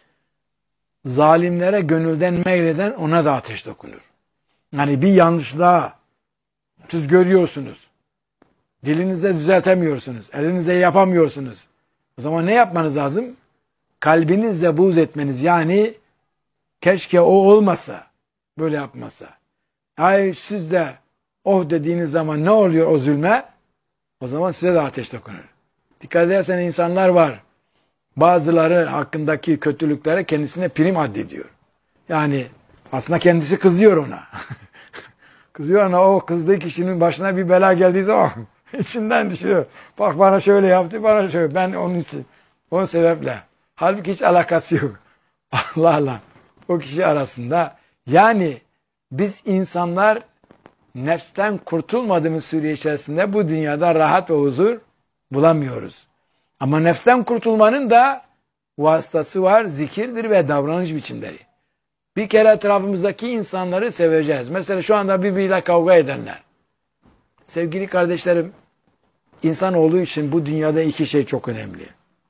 S1: zalimlere gönülden meyleden ona da ateş dokunur. Yani bir yanlışlığa siz görüyorsunuz. Dilinizle düzeltemiyorsunuz. Elinizle yapamıyorsunuz. O zaman ne yapmanız lazım? Kalbinizle buğz etmeniz, yani keşke o olmasa, böyle yapmasa. Hayır siz de oh dediğiniz zaman ne oluyor o zulme? O zaman size de ateş dokunur. Dikkat edersen insanlar var. Bazıları hakkındaki kötülüklere kendisine prim addediyor. Yani aslında kendisi kızıyor ona. Kızıyor ona, o kızdığı kişinin başına bir bela geldiği zaman içinden düşüyor. Bak bana şöyle yaptı, bana şöyle. Ben onun için, o sebeple. Halbuki hiç alakası yok. Allah'la o kişi arasında. Yani biz insanlar nefsten kurtulmadığımız süre içerisinde bu dünyada rahat ve huzur bulamıyoruz. Ama nefsten kurtulmanın da vasıtası var, zikirdir ve davranış biçimleri. Bir kere etrafımızdaki insanları seveceğiz. Mesela şu anda birbiriyle kavga edenler. Sevgili kardeşlerim, insan olduğu için bu dünyada iki şey çok önemli.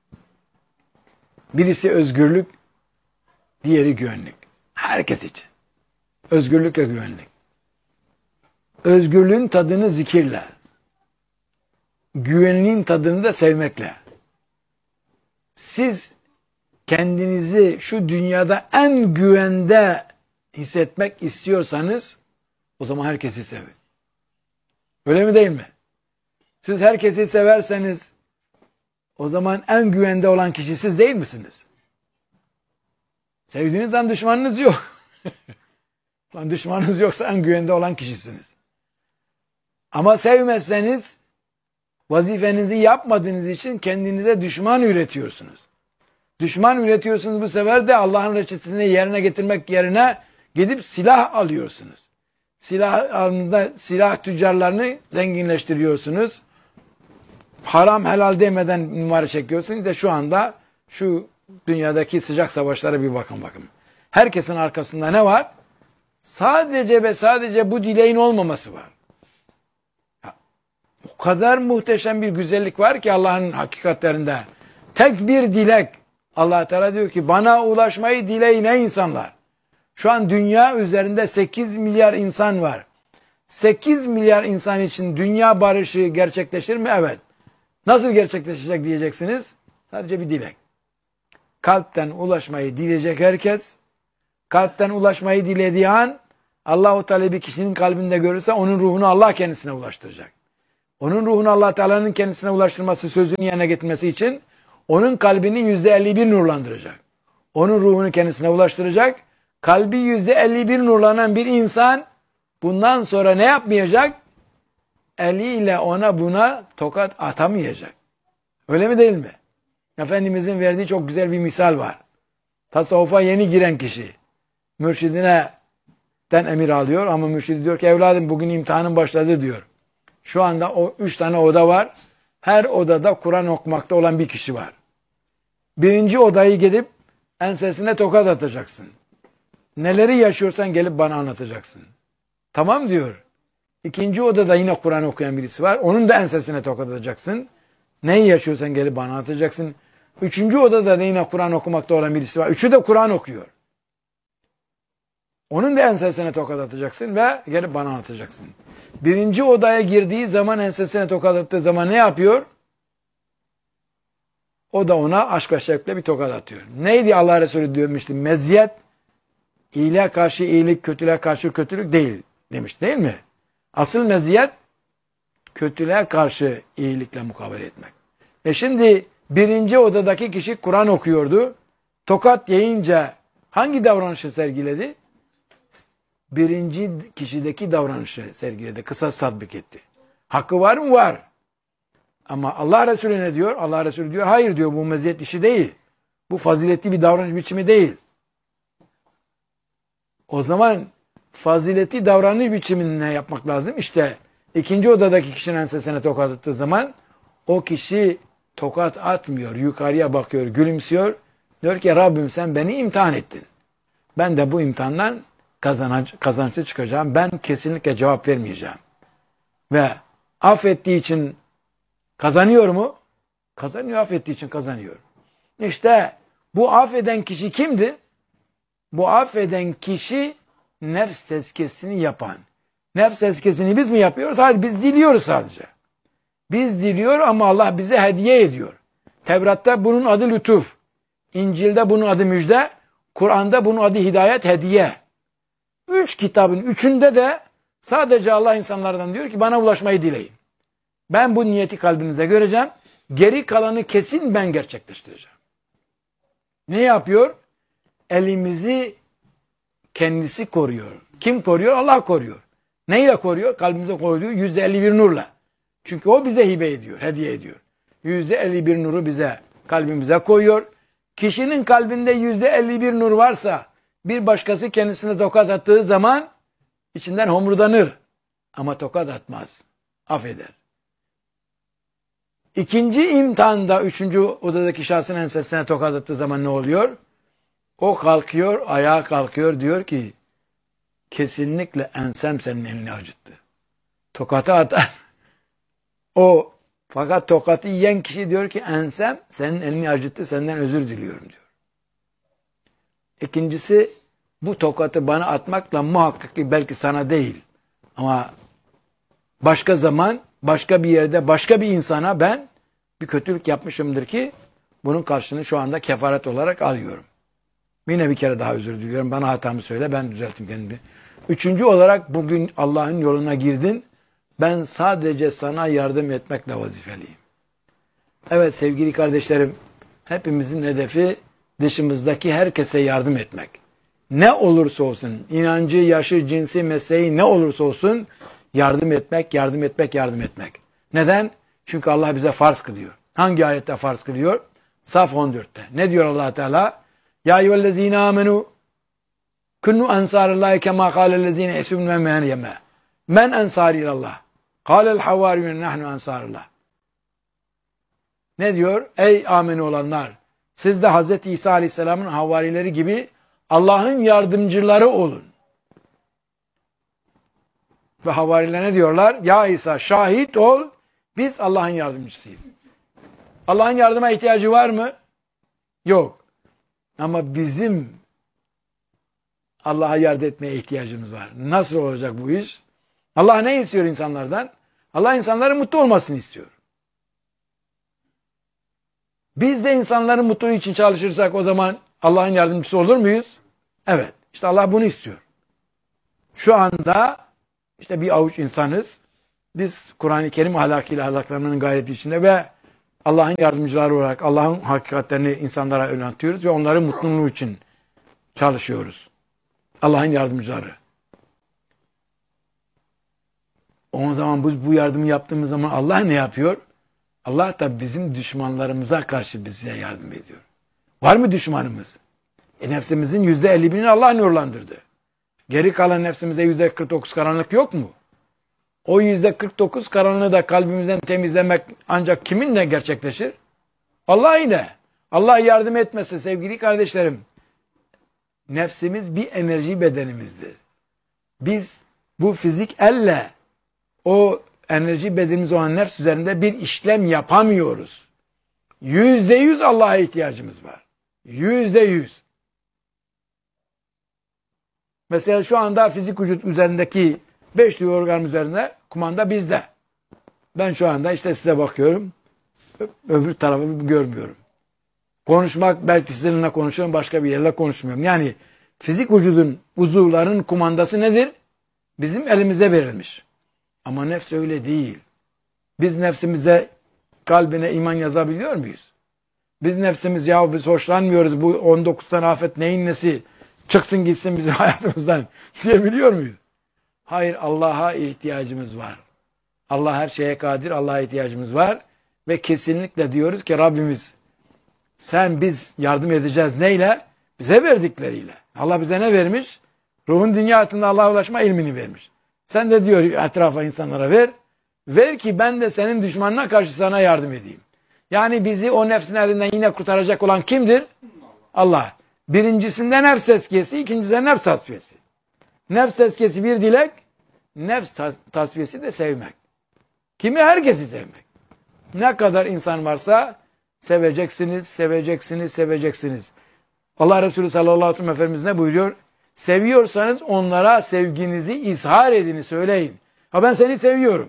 S1: Birisi özgürlük, diğeri güvenlik. Herkes için. Özgürlük ve güvenlik. Özgürlüğün tadını zikirle, güvenliğin tadını da sevmekle. Siz kendinizi şu dünyada en güvende hissetmek istiyorsanız o zaman herkesi sevin. Öyle mi değil mi? Siz herkesi severseniz o zaman en güvende olan kişi siz değil misiniz? Sevdiğinizden düşmanınız yok. Lan düşmanınız yoksa en güvende olan kişisiniz. Ama sevmezseniz vazifenizi yapmadığınız için kendinize düşman üretiyorsunuz. Düşman üretiyorsunuz, bu sefer de Allah'ın reçetesini yerine getirmek yerine gidip silah alıyorsunuz. Silah tüccarlarını zenginleştiriyorsunuz. Haram helal demeden numara çekiyorsunuz. İşte şu anda şu dünyadaki sıcak savaşlara bir bakın. Herkesin arkasında ne var? Sadece ve sadece bu dileğin olmaması var. O kadar muhteşem bir güzellik var ki Allah'ın hakikatlerinde. Tek bir dilek. Allah Teala diyor ki bana ulaşmayı dileyin ey insanlar. Şu an dünya üzerinde 8 milyar insan var. 8 milyar insan için dünya barışı gerçekleşir mi? Evet. Nasıl gerçekleşecek diyeceksiniz? Sadece bir dilek. Kalpten ulaşmayı dileyecek herkes. Kalpten ulaşmayı dilediği an Allah-u Teala bir kişinin kalbinde görürse onun ruhunu Allah kendisine ulaştıracak. Onun ruhunu Allah Teala'nın kendisine ulaştırması, sözünü yerine getirmesi için onun kalbini %51 nurlandıracak. Onun ruhunu kendisine ulaştıracak. Kalbi %51 nurlanan bir insan bundan sonra ne yapmayacak? Eliyle ona buna tokat atamayacak. Öyle mi değil mi? Efendimizin verdiği çok güzel bir misal var. Tasavvufa yeni giren kişi mürşidine emir alıyor ama mürşidi diyor ki evladım bugün imtihanın başladı diyor. Şu anda o 3 tane oda var. Her odada Kur'an okumakta olan bir kişi var. Birinci odayı gidip ensesine tokat atacaksın. Neleri yaşıyorsan gelip bana anlatacaksın. Tamam diyor. İkinci odada yine Kur'an okuyan birisi var. Onun da ensesine tokat atacaksın. Neyi yaşıyorsan gelip bana anlatacaksın. Üçüncü odada da yine Kur'an okumakta olan birisi var. Üçü de Kur'an okuyor. Onun da ensesine tokat atacaksın ve gelip bana anlatacaksın. Birinci odaya girdiği zaman ensesine tokat attığı zaman ne yapıyor? O da ona aşk ve şevkle bir tokat atıyor. Neydi Allah Resulü demişti? Meziyet, iyiliğe karşı iyilik, kötülüğe karşı kötülük değil demiş değil mi? Asıl meziyet, kötülüğe karşı iyilikle mukabele etmek. Şimdi birinci odadaki kişi Kur'an okuyordu. Tokat yiyince hangi davranışı sergiledi? Birinci kişideki davranışı sergiledi. Kısas tatbik etti. Hakkı var mı? Var. Ama Allah Resulü ne diyor? Allah Resulü diyor hayır diyor bu meziyet işi değil. Bu faziletli bir davranış biçimi değil. O zaman faziletli davranış biçimini ne yapmak lazım? İşte ikinci odadaki kişinin ensesine tokat attığı zaman o kişi tokat atmıyor. Yukarıya bakıyor, gülümsüyor. Diyor ki Rabbim sen beni imtihan ettin. Ben de bu imtihandan kazançlı çıkacağım. Ben kesinlikle cevap vermeyeceğim. Ve affettiği için kazanıyor mu? Kazanıyor, affettiği için kazanıyor. İşte bu affeden kişi kimdir? Bu affeden kişi nefs tezkiyesini yapan. Nefs tezkiyesini biz mi yapıyoruz? Hayır, biz diliyoruz sadece. Biz diliyor ama Allah bize hediye ediyor. Tevrat'ta bunun adı lütuf. İncil'de bunun adı müjde. Kur'an'da bunun adı hidayet, hediye. 3 kitabın üçünde de sadece Allah insanlardan diyor ki bana ulaşmayı dileyin. Ben bu niyeti kalbinize göreceğim. Geri kalanı kesin ben gerçekleştireceğim. Ne yapıyor? Elimizi kendisi koruyor. Kim koruyor? Allah koruyor. Neyle koruyor? Kalbimize koyduğu %51 nurla. Çünkü o bize hibe ediyor, hediye ediyor. %51 nuru bize, kalbimize koyuyor. Kişinin kalbinde %51 nur varsa bir başkası kendisine tokat attığı zaman içinden homurdanır. Ama tokat atmaz. Affeder. İkinci imtihanda üçüncü odadaki şahsın ensesine tokat attığı zaman ne oluyor? O kalkıyor, ayağa kalkıyor diyor ki kesinlikle ensem senin elini acıttı. Tokatı atan o, fakat tokatı yiyen kişi diyor ki ensem senin elini acıttı, senden özür diliyorum diyor. İkincisi bu tokatı bana atmakla muhakkak ki belki sana değil ama başka zaman, başka bir yerde, başka bir insana ben bir kötülük yapmışımdır ki bunun karşılığını şu anda kefaret olarak alıyorum. Yine bir kere daha özür diliyorum. Bana hatamı söyle, ben düzelttim kendimi. Üçüncü olarak bugün Allah'ın yoluna girdin. Ben sadece sana yardım etmekle vazifeliyim. Evet sevgili kardeşlerim, hepimizin hedefi dışımızdaki herkese yardım etmek. Ne olursa olsun, inancı, yaşı, cinsi, mesleği ne olursa olsun yardım etmek, yardım etmek, yardım etmek. Neden? Çünkü Allah bize farz kılıyor. Hangi ayette farz kılıyor? Saf 14'te. Ne diyor Allah Teala? Ya eyyühellezine amenu kunnu ensarillahi kema kâlellezine esûm ve meryeme. Men ensari ilallah. Kâlel havâriyun nahnu ensarullah. Ne diyor? Ey amin olanlar! Siz de Hz. İsa Aleyhisselam'ın havarileri gibi Allah'ın yardımcıları olun. Ve havariler ne diyorlar? Ya İsa şahit ol, biz Allah'ın yardımcısıyız. Allah'ın yardıma ihtiyacı var mı? Yok. Ama bizim Allah'a yardım etmeye ihtiyacımız var. Nasıl olacak bu iş? Allah ne istiyor insanlardan? Allah insanların mutlu olmasını istiyor. Biz de insanların mutluluğu için çalışırsak o zaman Allah'ın yardımcısı olur muyuz? Evet. İşte Allah bunu istiyor. Şu anda işte bir avuç insanız. Biz Kur'an-ı Kerim ahlakıyla ahlaklarının gayreti içinde ve Allah'ın yardımcıları olarak Allah'ın hakikatlerini insanlara öğretiyoruz ve onların mutluluğu için çalışıyoruz. Allah'ın yardımcıları. O zaman biz bu yardımı yaptığımız zaman Allah ne yapıyor? Allah da bizim düşmanlarımıza karşı bize yardım ediyor. Var mı düşmanımız? Nefsimizin %51'ini Allah nurlandırdı. Geri kalan nefsimizde %49 karanlık yok mu? O %49 karanlığı da kalbimizden temizlemek ancak kiminle gerçekleşir? Allah ile. Allah yardım etmese sevgili kardeşlerim, nefsimiz bir enerji bedenimizdir. Biz bu fizik elle o enerji bedenimiz olan nefs üzerinde bir işlem yapamıyoruz. %100 Allah'a ihtiyacımız var. %100. Mesela şu anda fizik vücut üzerindeki 5 duyu organ üzerinde kumanda bizde. Ben şu anda işte size bakıyorum. Öbür tarafı görmüyorum. Konuşmak belki sizinle konuşuyorum, başka bir yerle konuşmuyorum. Yani fizik vücudun, uzuvların kumandası nedir? Bizim elimize verilmiş. Ama nefs öyle değil. Biz nefsimize, kalbine iman yazabiliyor muyuz? Biz nefsimiz ya biz hoşlanmıyoruz, bu 19 tane afet neyin nesi, çıksın gitsin bizim hayatımızdan diyebiliyor muyuz? Hayır, Allah'a ihtiyacımız var. Allah her şeye kadir, Allah'a ihtiyacımız var. Ve kesinlikle diyoruz ki Rabbimiz biz yardım edeceğiz neyle? Bize verdikleriyle. Allah bize ne vermiş? Ruhun dünya hayatında Allah'a ulaşma ilmini vermiş. Sen de diyor etrafa insanlara ver. Ver ki ben de senin düşmanına karşı sana yardım edeyim. Yani bizi o nefsin elinden yine kurtaracak olan kimdir? Allah. Birincisinde nefs tezkiyesi, ikincisinde nefs tasfiyesi. Nefs tezkiyesi bir dilek, nefs tasfiyesi de sevmek. Kimi? Herkesi sevmek. Ne kadar insan varsa seveceksiniz, seveceksiniz, seveceksiniz. Allah Resulü sallallahu aleyhi ve sellem Efendimiz ne buyuruyor? Seviyorsanız onlara sevginizi izhar edin, söyleyin. Ha ben seni seviyorum.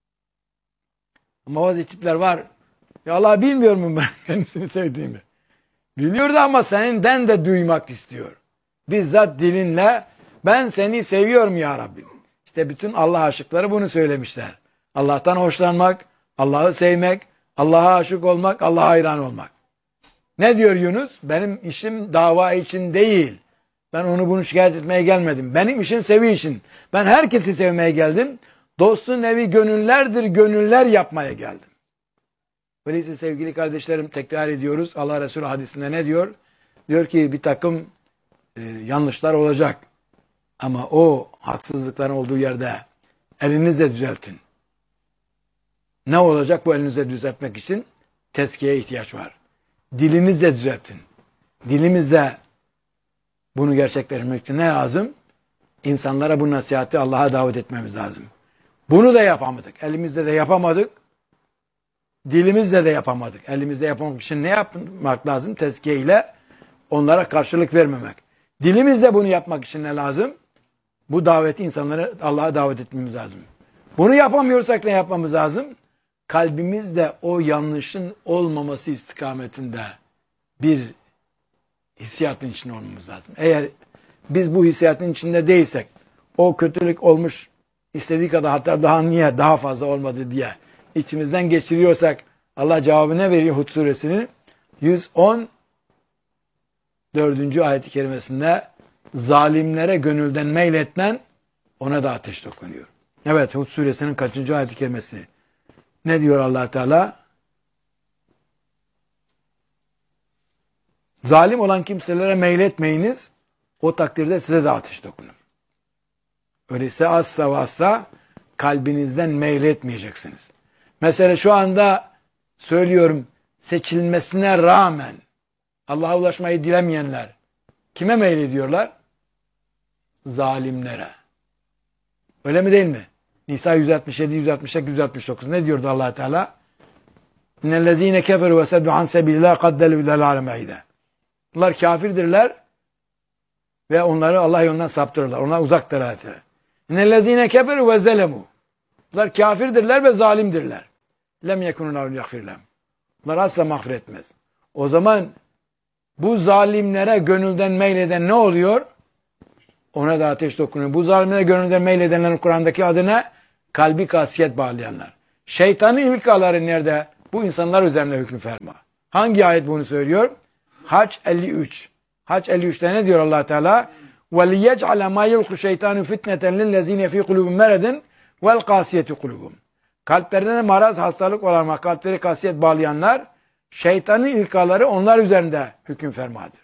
S1: Ama bazı tipler var. Ya Allah bilmiyor mu ben kendisini sevdiğimi? Biliyordu ama seninden de duymak istiyor. Bizzat dilinle ben seni seviyorum ya Rabbim. İşte bütün Allah aşıkları bunu söylemişler. Allah'tan hoşlanmak, Allah'ı sevmek, Allah'a aşık olmak, Allah'a hayran olmak. Ne diyor Yunus? Benim işim dava için değil. Ben onu bunu şikayet etmeye gelmedim. Benim işim sevi için. Ben herkesi sevmeye geldim. Dostun evi gönüllerdir, gönüller yapmaya geldim. Öyleyse sevgili kardeşlerim tekrar ediyoruz. Allah Resulü hadisinde ne diyor? Diyor ki bir takım yanlışlar olacak. Ama o haksızlıkların olduğu yerde elinizle düzeltin. Ne olacak bu elinizle düzeltmek için? Tezkiyeye ihtiyaç var. Dilinizle düzeltin. Dilimizle bunu gerçekleştirmek için ne lazım? İnsanlara bu nasihati Allah'a davet etmemiz lazım. Bunu da yapamadık. Elimizde de yapamadık. Dilimizle de yapamadık. Elimizde yapmak için ne yapmak lazım? Tezkiye ile onlara karşılık vermemek. Dilimizle bunu yapmak için ne lazım? Bu daveti insanlara Allah'a davet etmemiz lazım. Bunu yapamıyorsak ne yapmamız lazım? Kalbimizde o yanlışın olmaması istikametinde bir hissiyatın içinde olmamız lazım. Eğer biz bu hissiyatın içinde değilsek, o kötülük olmuş istediği kadar hatta daha fazla olmadı diye içimizden geçiriyorsak Allah cevabı ne veriyor Hud suresinin 114. ayet-i kerimesinde zalimlere gönülden meyletmen ona da ateş dokunuyor. Evet Hud suresinin kaçıncı ayet-i kerimesi? Ne diyor Allah Teala? Zalim olan kimselere meyletmeyiniz, o takdirde size de ateş dokunur. Öyleyse asla ve asla kalbinizden meyletmeyeceksiniz. Mesela şu anda söylüyorum, seçilmesine rağmen Allah'a ulaşmayı dilemeyenler kime meylediyorlar? Zalimlere. Öyle mi değil mi? Nisa 167, 168, 169 ne diyordu Allah Teala? İnnellezîne keferu ve seddu an sebilillah kaddelü ilel alemeyde. Bunlar kafirdirler ve onları Allah yolundan saptırırlar. Onlar uzaktır. İnnellezîne keferu ve zelemu. Bunlar kafirdirler ve zalimdirler. Lem yekunun avlu yakfirlem. Bunlar asla mağfiret etmez. O zaman bu zalimlere gönülden meyleden ne oluyor? ona da ateş dokunuyor. Bu zalimlere gönülden meyledenlerin Kur'an'daki adı ne? Kalbi kasiyet bağlayanlar. Şeytanın ilkaları nerede? Bu insanlar üzerine hüküm ferma. Hangi ayet bunu söylüyor? Hac 53. Hac 53'te ne diyor Allah Teala? وَلِيَجْعَلَ مَا يُلْقُ شَيْطَانُ فِتْنَةً لِلَّذ۪ينَ ف۪ي قُلُوبٍ مَرَدٍ وَالْقَاسِيَةِ قُلُوبُمْ. Kalplerine maraz, hastalık olan, kalpleri kasiyet bağlayanlar, şeytanın ilkaları onlar üzerinde hüküm fermadır.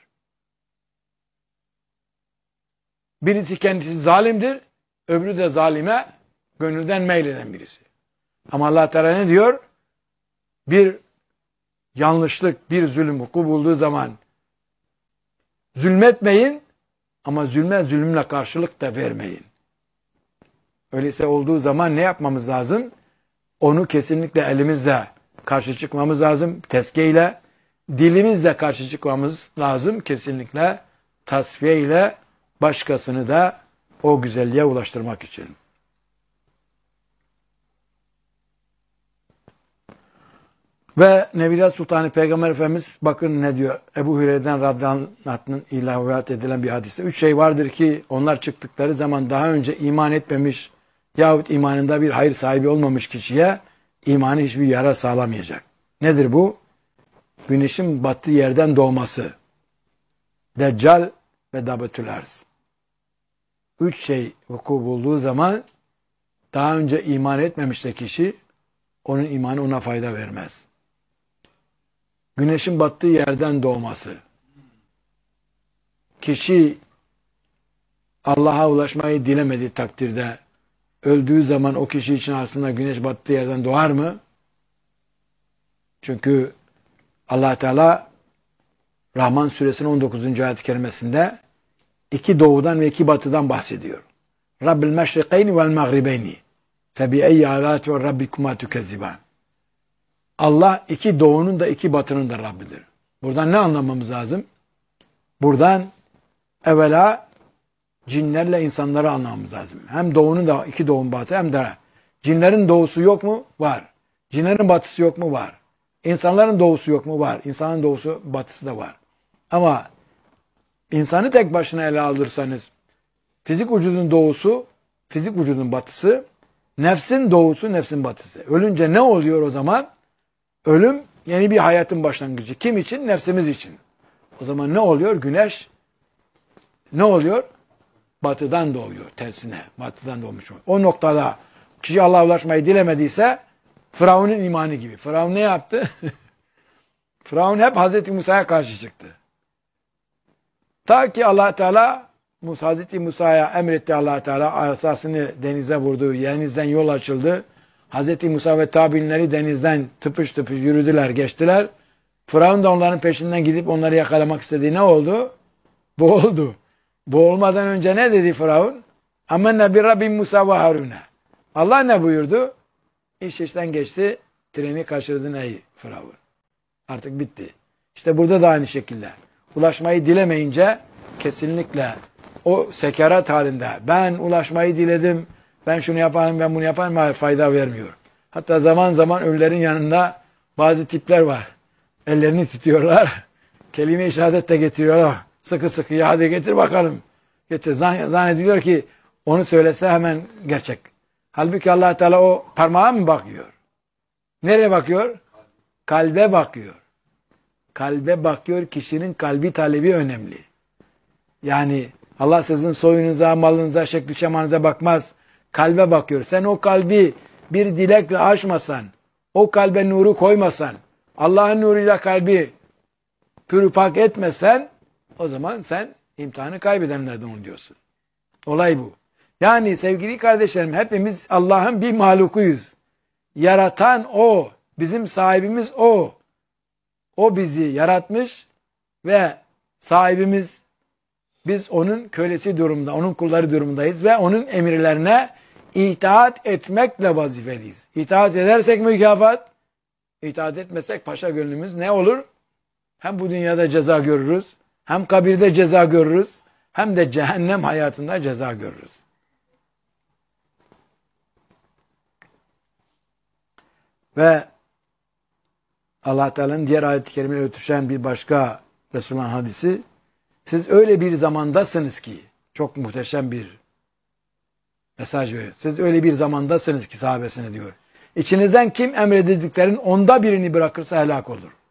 S1: Birisi kendisi zalimdir, öbürü de zalime gönülden meyleden birisi. Ama Allah Teala ne diyor? Bir yanlışlık, bir zulüm vuku bulduğu zaman zulmetmeyin ama zulümle karşılık da vermeyin. Öyleyse olduğu zaman ne yapmamız lazım? Onu kesinlikle elimizle karşı çıkmamız lazım. Tezkiyeyle, dilimizle karşı çıkmamız lazım. Kesinlikle tasfiye ile başkasını da o güzelliğe ulaştırmak için. Ve Nebiler Sultanı Peygamber Efendimiz bakın ne diyor. Ebu Hureyre'den radıyallahu anh'ın ilahiyat edilen bir hadiste. 3 şey vardır ki onlar çıktıkları zaman daha önce iman etmemiş yahut imanında bir hayır sahibi olmamış kişiye imanı hiçbir yara sağlamayacak. Nedir bu? Güneşin battığı yerden doğması. Deccal ve Dabetül Arz. 3 şey vuku bulduğu zaman daha önce iman etmemişse kişi onun imanı ona fayda vermez. Güneşin battığı yerden doğması. Kişi Allah'a ulaşmayı dilemediği takdirde öldüğü zaman o kişi için aslında güneş battığı yerden doğar mı? Çünkü Allah Teala Rahman suresinin 19. ayet-i kerimesinde 2 doğudan ve 2 batıdan bahsediyor. Rabbil meşrikeyni vel mağribeyni febi'eyyi alâti ve rabbikuma tükezziban. Allah 2 doğunun da 2 batının da Rabbidir. Buradan ne anlamamız lazım? Buradan evvela cinlerle insanları anlamamız lazım. Hem doğunun da 2 doğun batı hem de cinlerin doğusu yok mu? Var. Cinlerin batısı yok mu? Var. İnsanların doğusu yok mu? Var. İnsanın doğusu batısı da var. Ama insanı tek başına ele alırsanız fizik vücudun doğusu, fizik vücudun batısı, nefsin doğusu, nefsin batısı. Ölünce ne oluyor o zaman? Ölüm yeni bir hayatın başlangıcı. Kim için? Nefsimiz için. O zaman ne oluyor? Güneş ne oluyor? Batıdan doğuyor. Tersine. Batıdan doğmuş oluyor. O noktada kişi Allah'a ulaşmayı dilemediyse Firavun'un imanı gibi. Firavun ne yaptı? Firavun hep Hazreti Musa'ya karşı çıktı. Ta ki Allah Teala Hazreti Musa'ya emretti, Allah Teala asasını denize vurdu. Denizden yol açıldı. Hazreti Musa ve tabiinleri denizden tıpış tıpış yürüdüler, geçtiler. Firavun da onların peşinden gidip onları yakalamak istediği ne oldu? Boğuldu. Boğulmadan önce ne dedi Firavun? Amenne bi Rabbim Musa ve Harun'e. Allah ne buyurdu? İş işten geçti, treni kaçırdın ey Firavun. Artık bitti. İşte burada da aynı şekilde. Ulaşmayı dilemeyince kesinlikle o sekerat halinde ben ulaşmayı diledim, ben şunu yaparım, ben bunu yaparım, ama fayda vermiyor. Hatta zaman zaman ölülerin yanında bazı tipler var. Ellerini tutuyorlar. Kelime-i şehadet de getiriyorlar. Sıkı sıkı ya hadi getir bakalım. Getir. Zannediliyor ki onu söylese hemen gerçek. Halbuki Allah Teala o parmağa mı bakıyor? Nereye bakıyor? Kalbe bakıyor. Kalbe bakıyor. Kişinin kalbi talebi önemli. Yani Allah sizin soyunuza, malınıza, şekli şemanıza bakmaz. Kalbe bakıyor. Sen o kalbi bir dilekle açmasan, o kalbe nuru koymasan, Allah'ın nuruyla kalbi pürüpak etmesen, o zaman sen imtihanı kaybedenlerden oluyorsun. Olay bu. Yani sevgili kardeşlerim, hepimiz Allah'ın bir mahlukuyuz. Yaratan O, bizim sahibimiz O. O bizi yaratmış ve sahibimiz, biz onun kölesi durumunda, onun kulları durumundayız ve onun emirlerine itaat etmekle vazifeliyiz. İtaat edersek mükafat, itaat etmezsek paşa gönlümüz ne olur? Hem bu dünyada ceza görürüz, hem kabirde ceza görürüz, hem de cehennem hayatında ceza görürüz. Ve Allah Teala'nın diğer ayet-i kerimeyle örtüşen bir başka Resulullah'ın hadisi, siz öyle bir zamandasınız ki, Çok muhteşem bir mesaj veriyor. Siz öyle bir zamandasınız ki sahabesine diyor. İçinizden kim emredildiklerin 1/10 bırakırsa helak olur.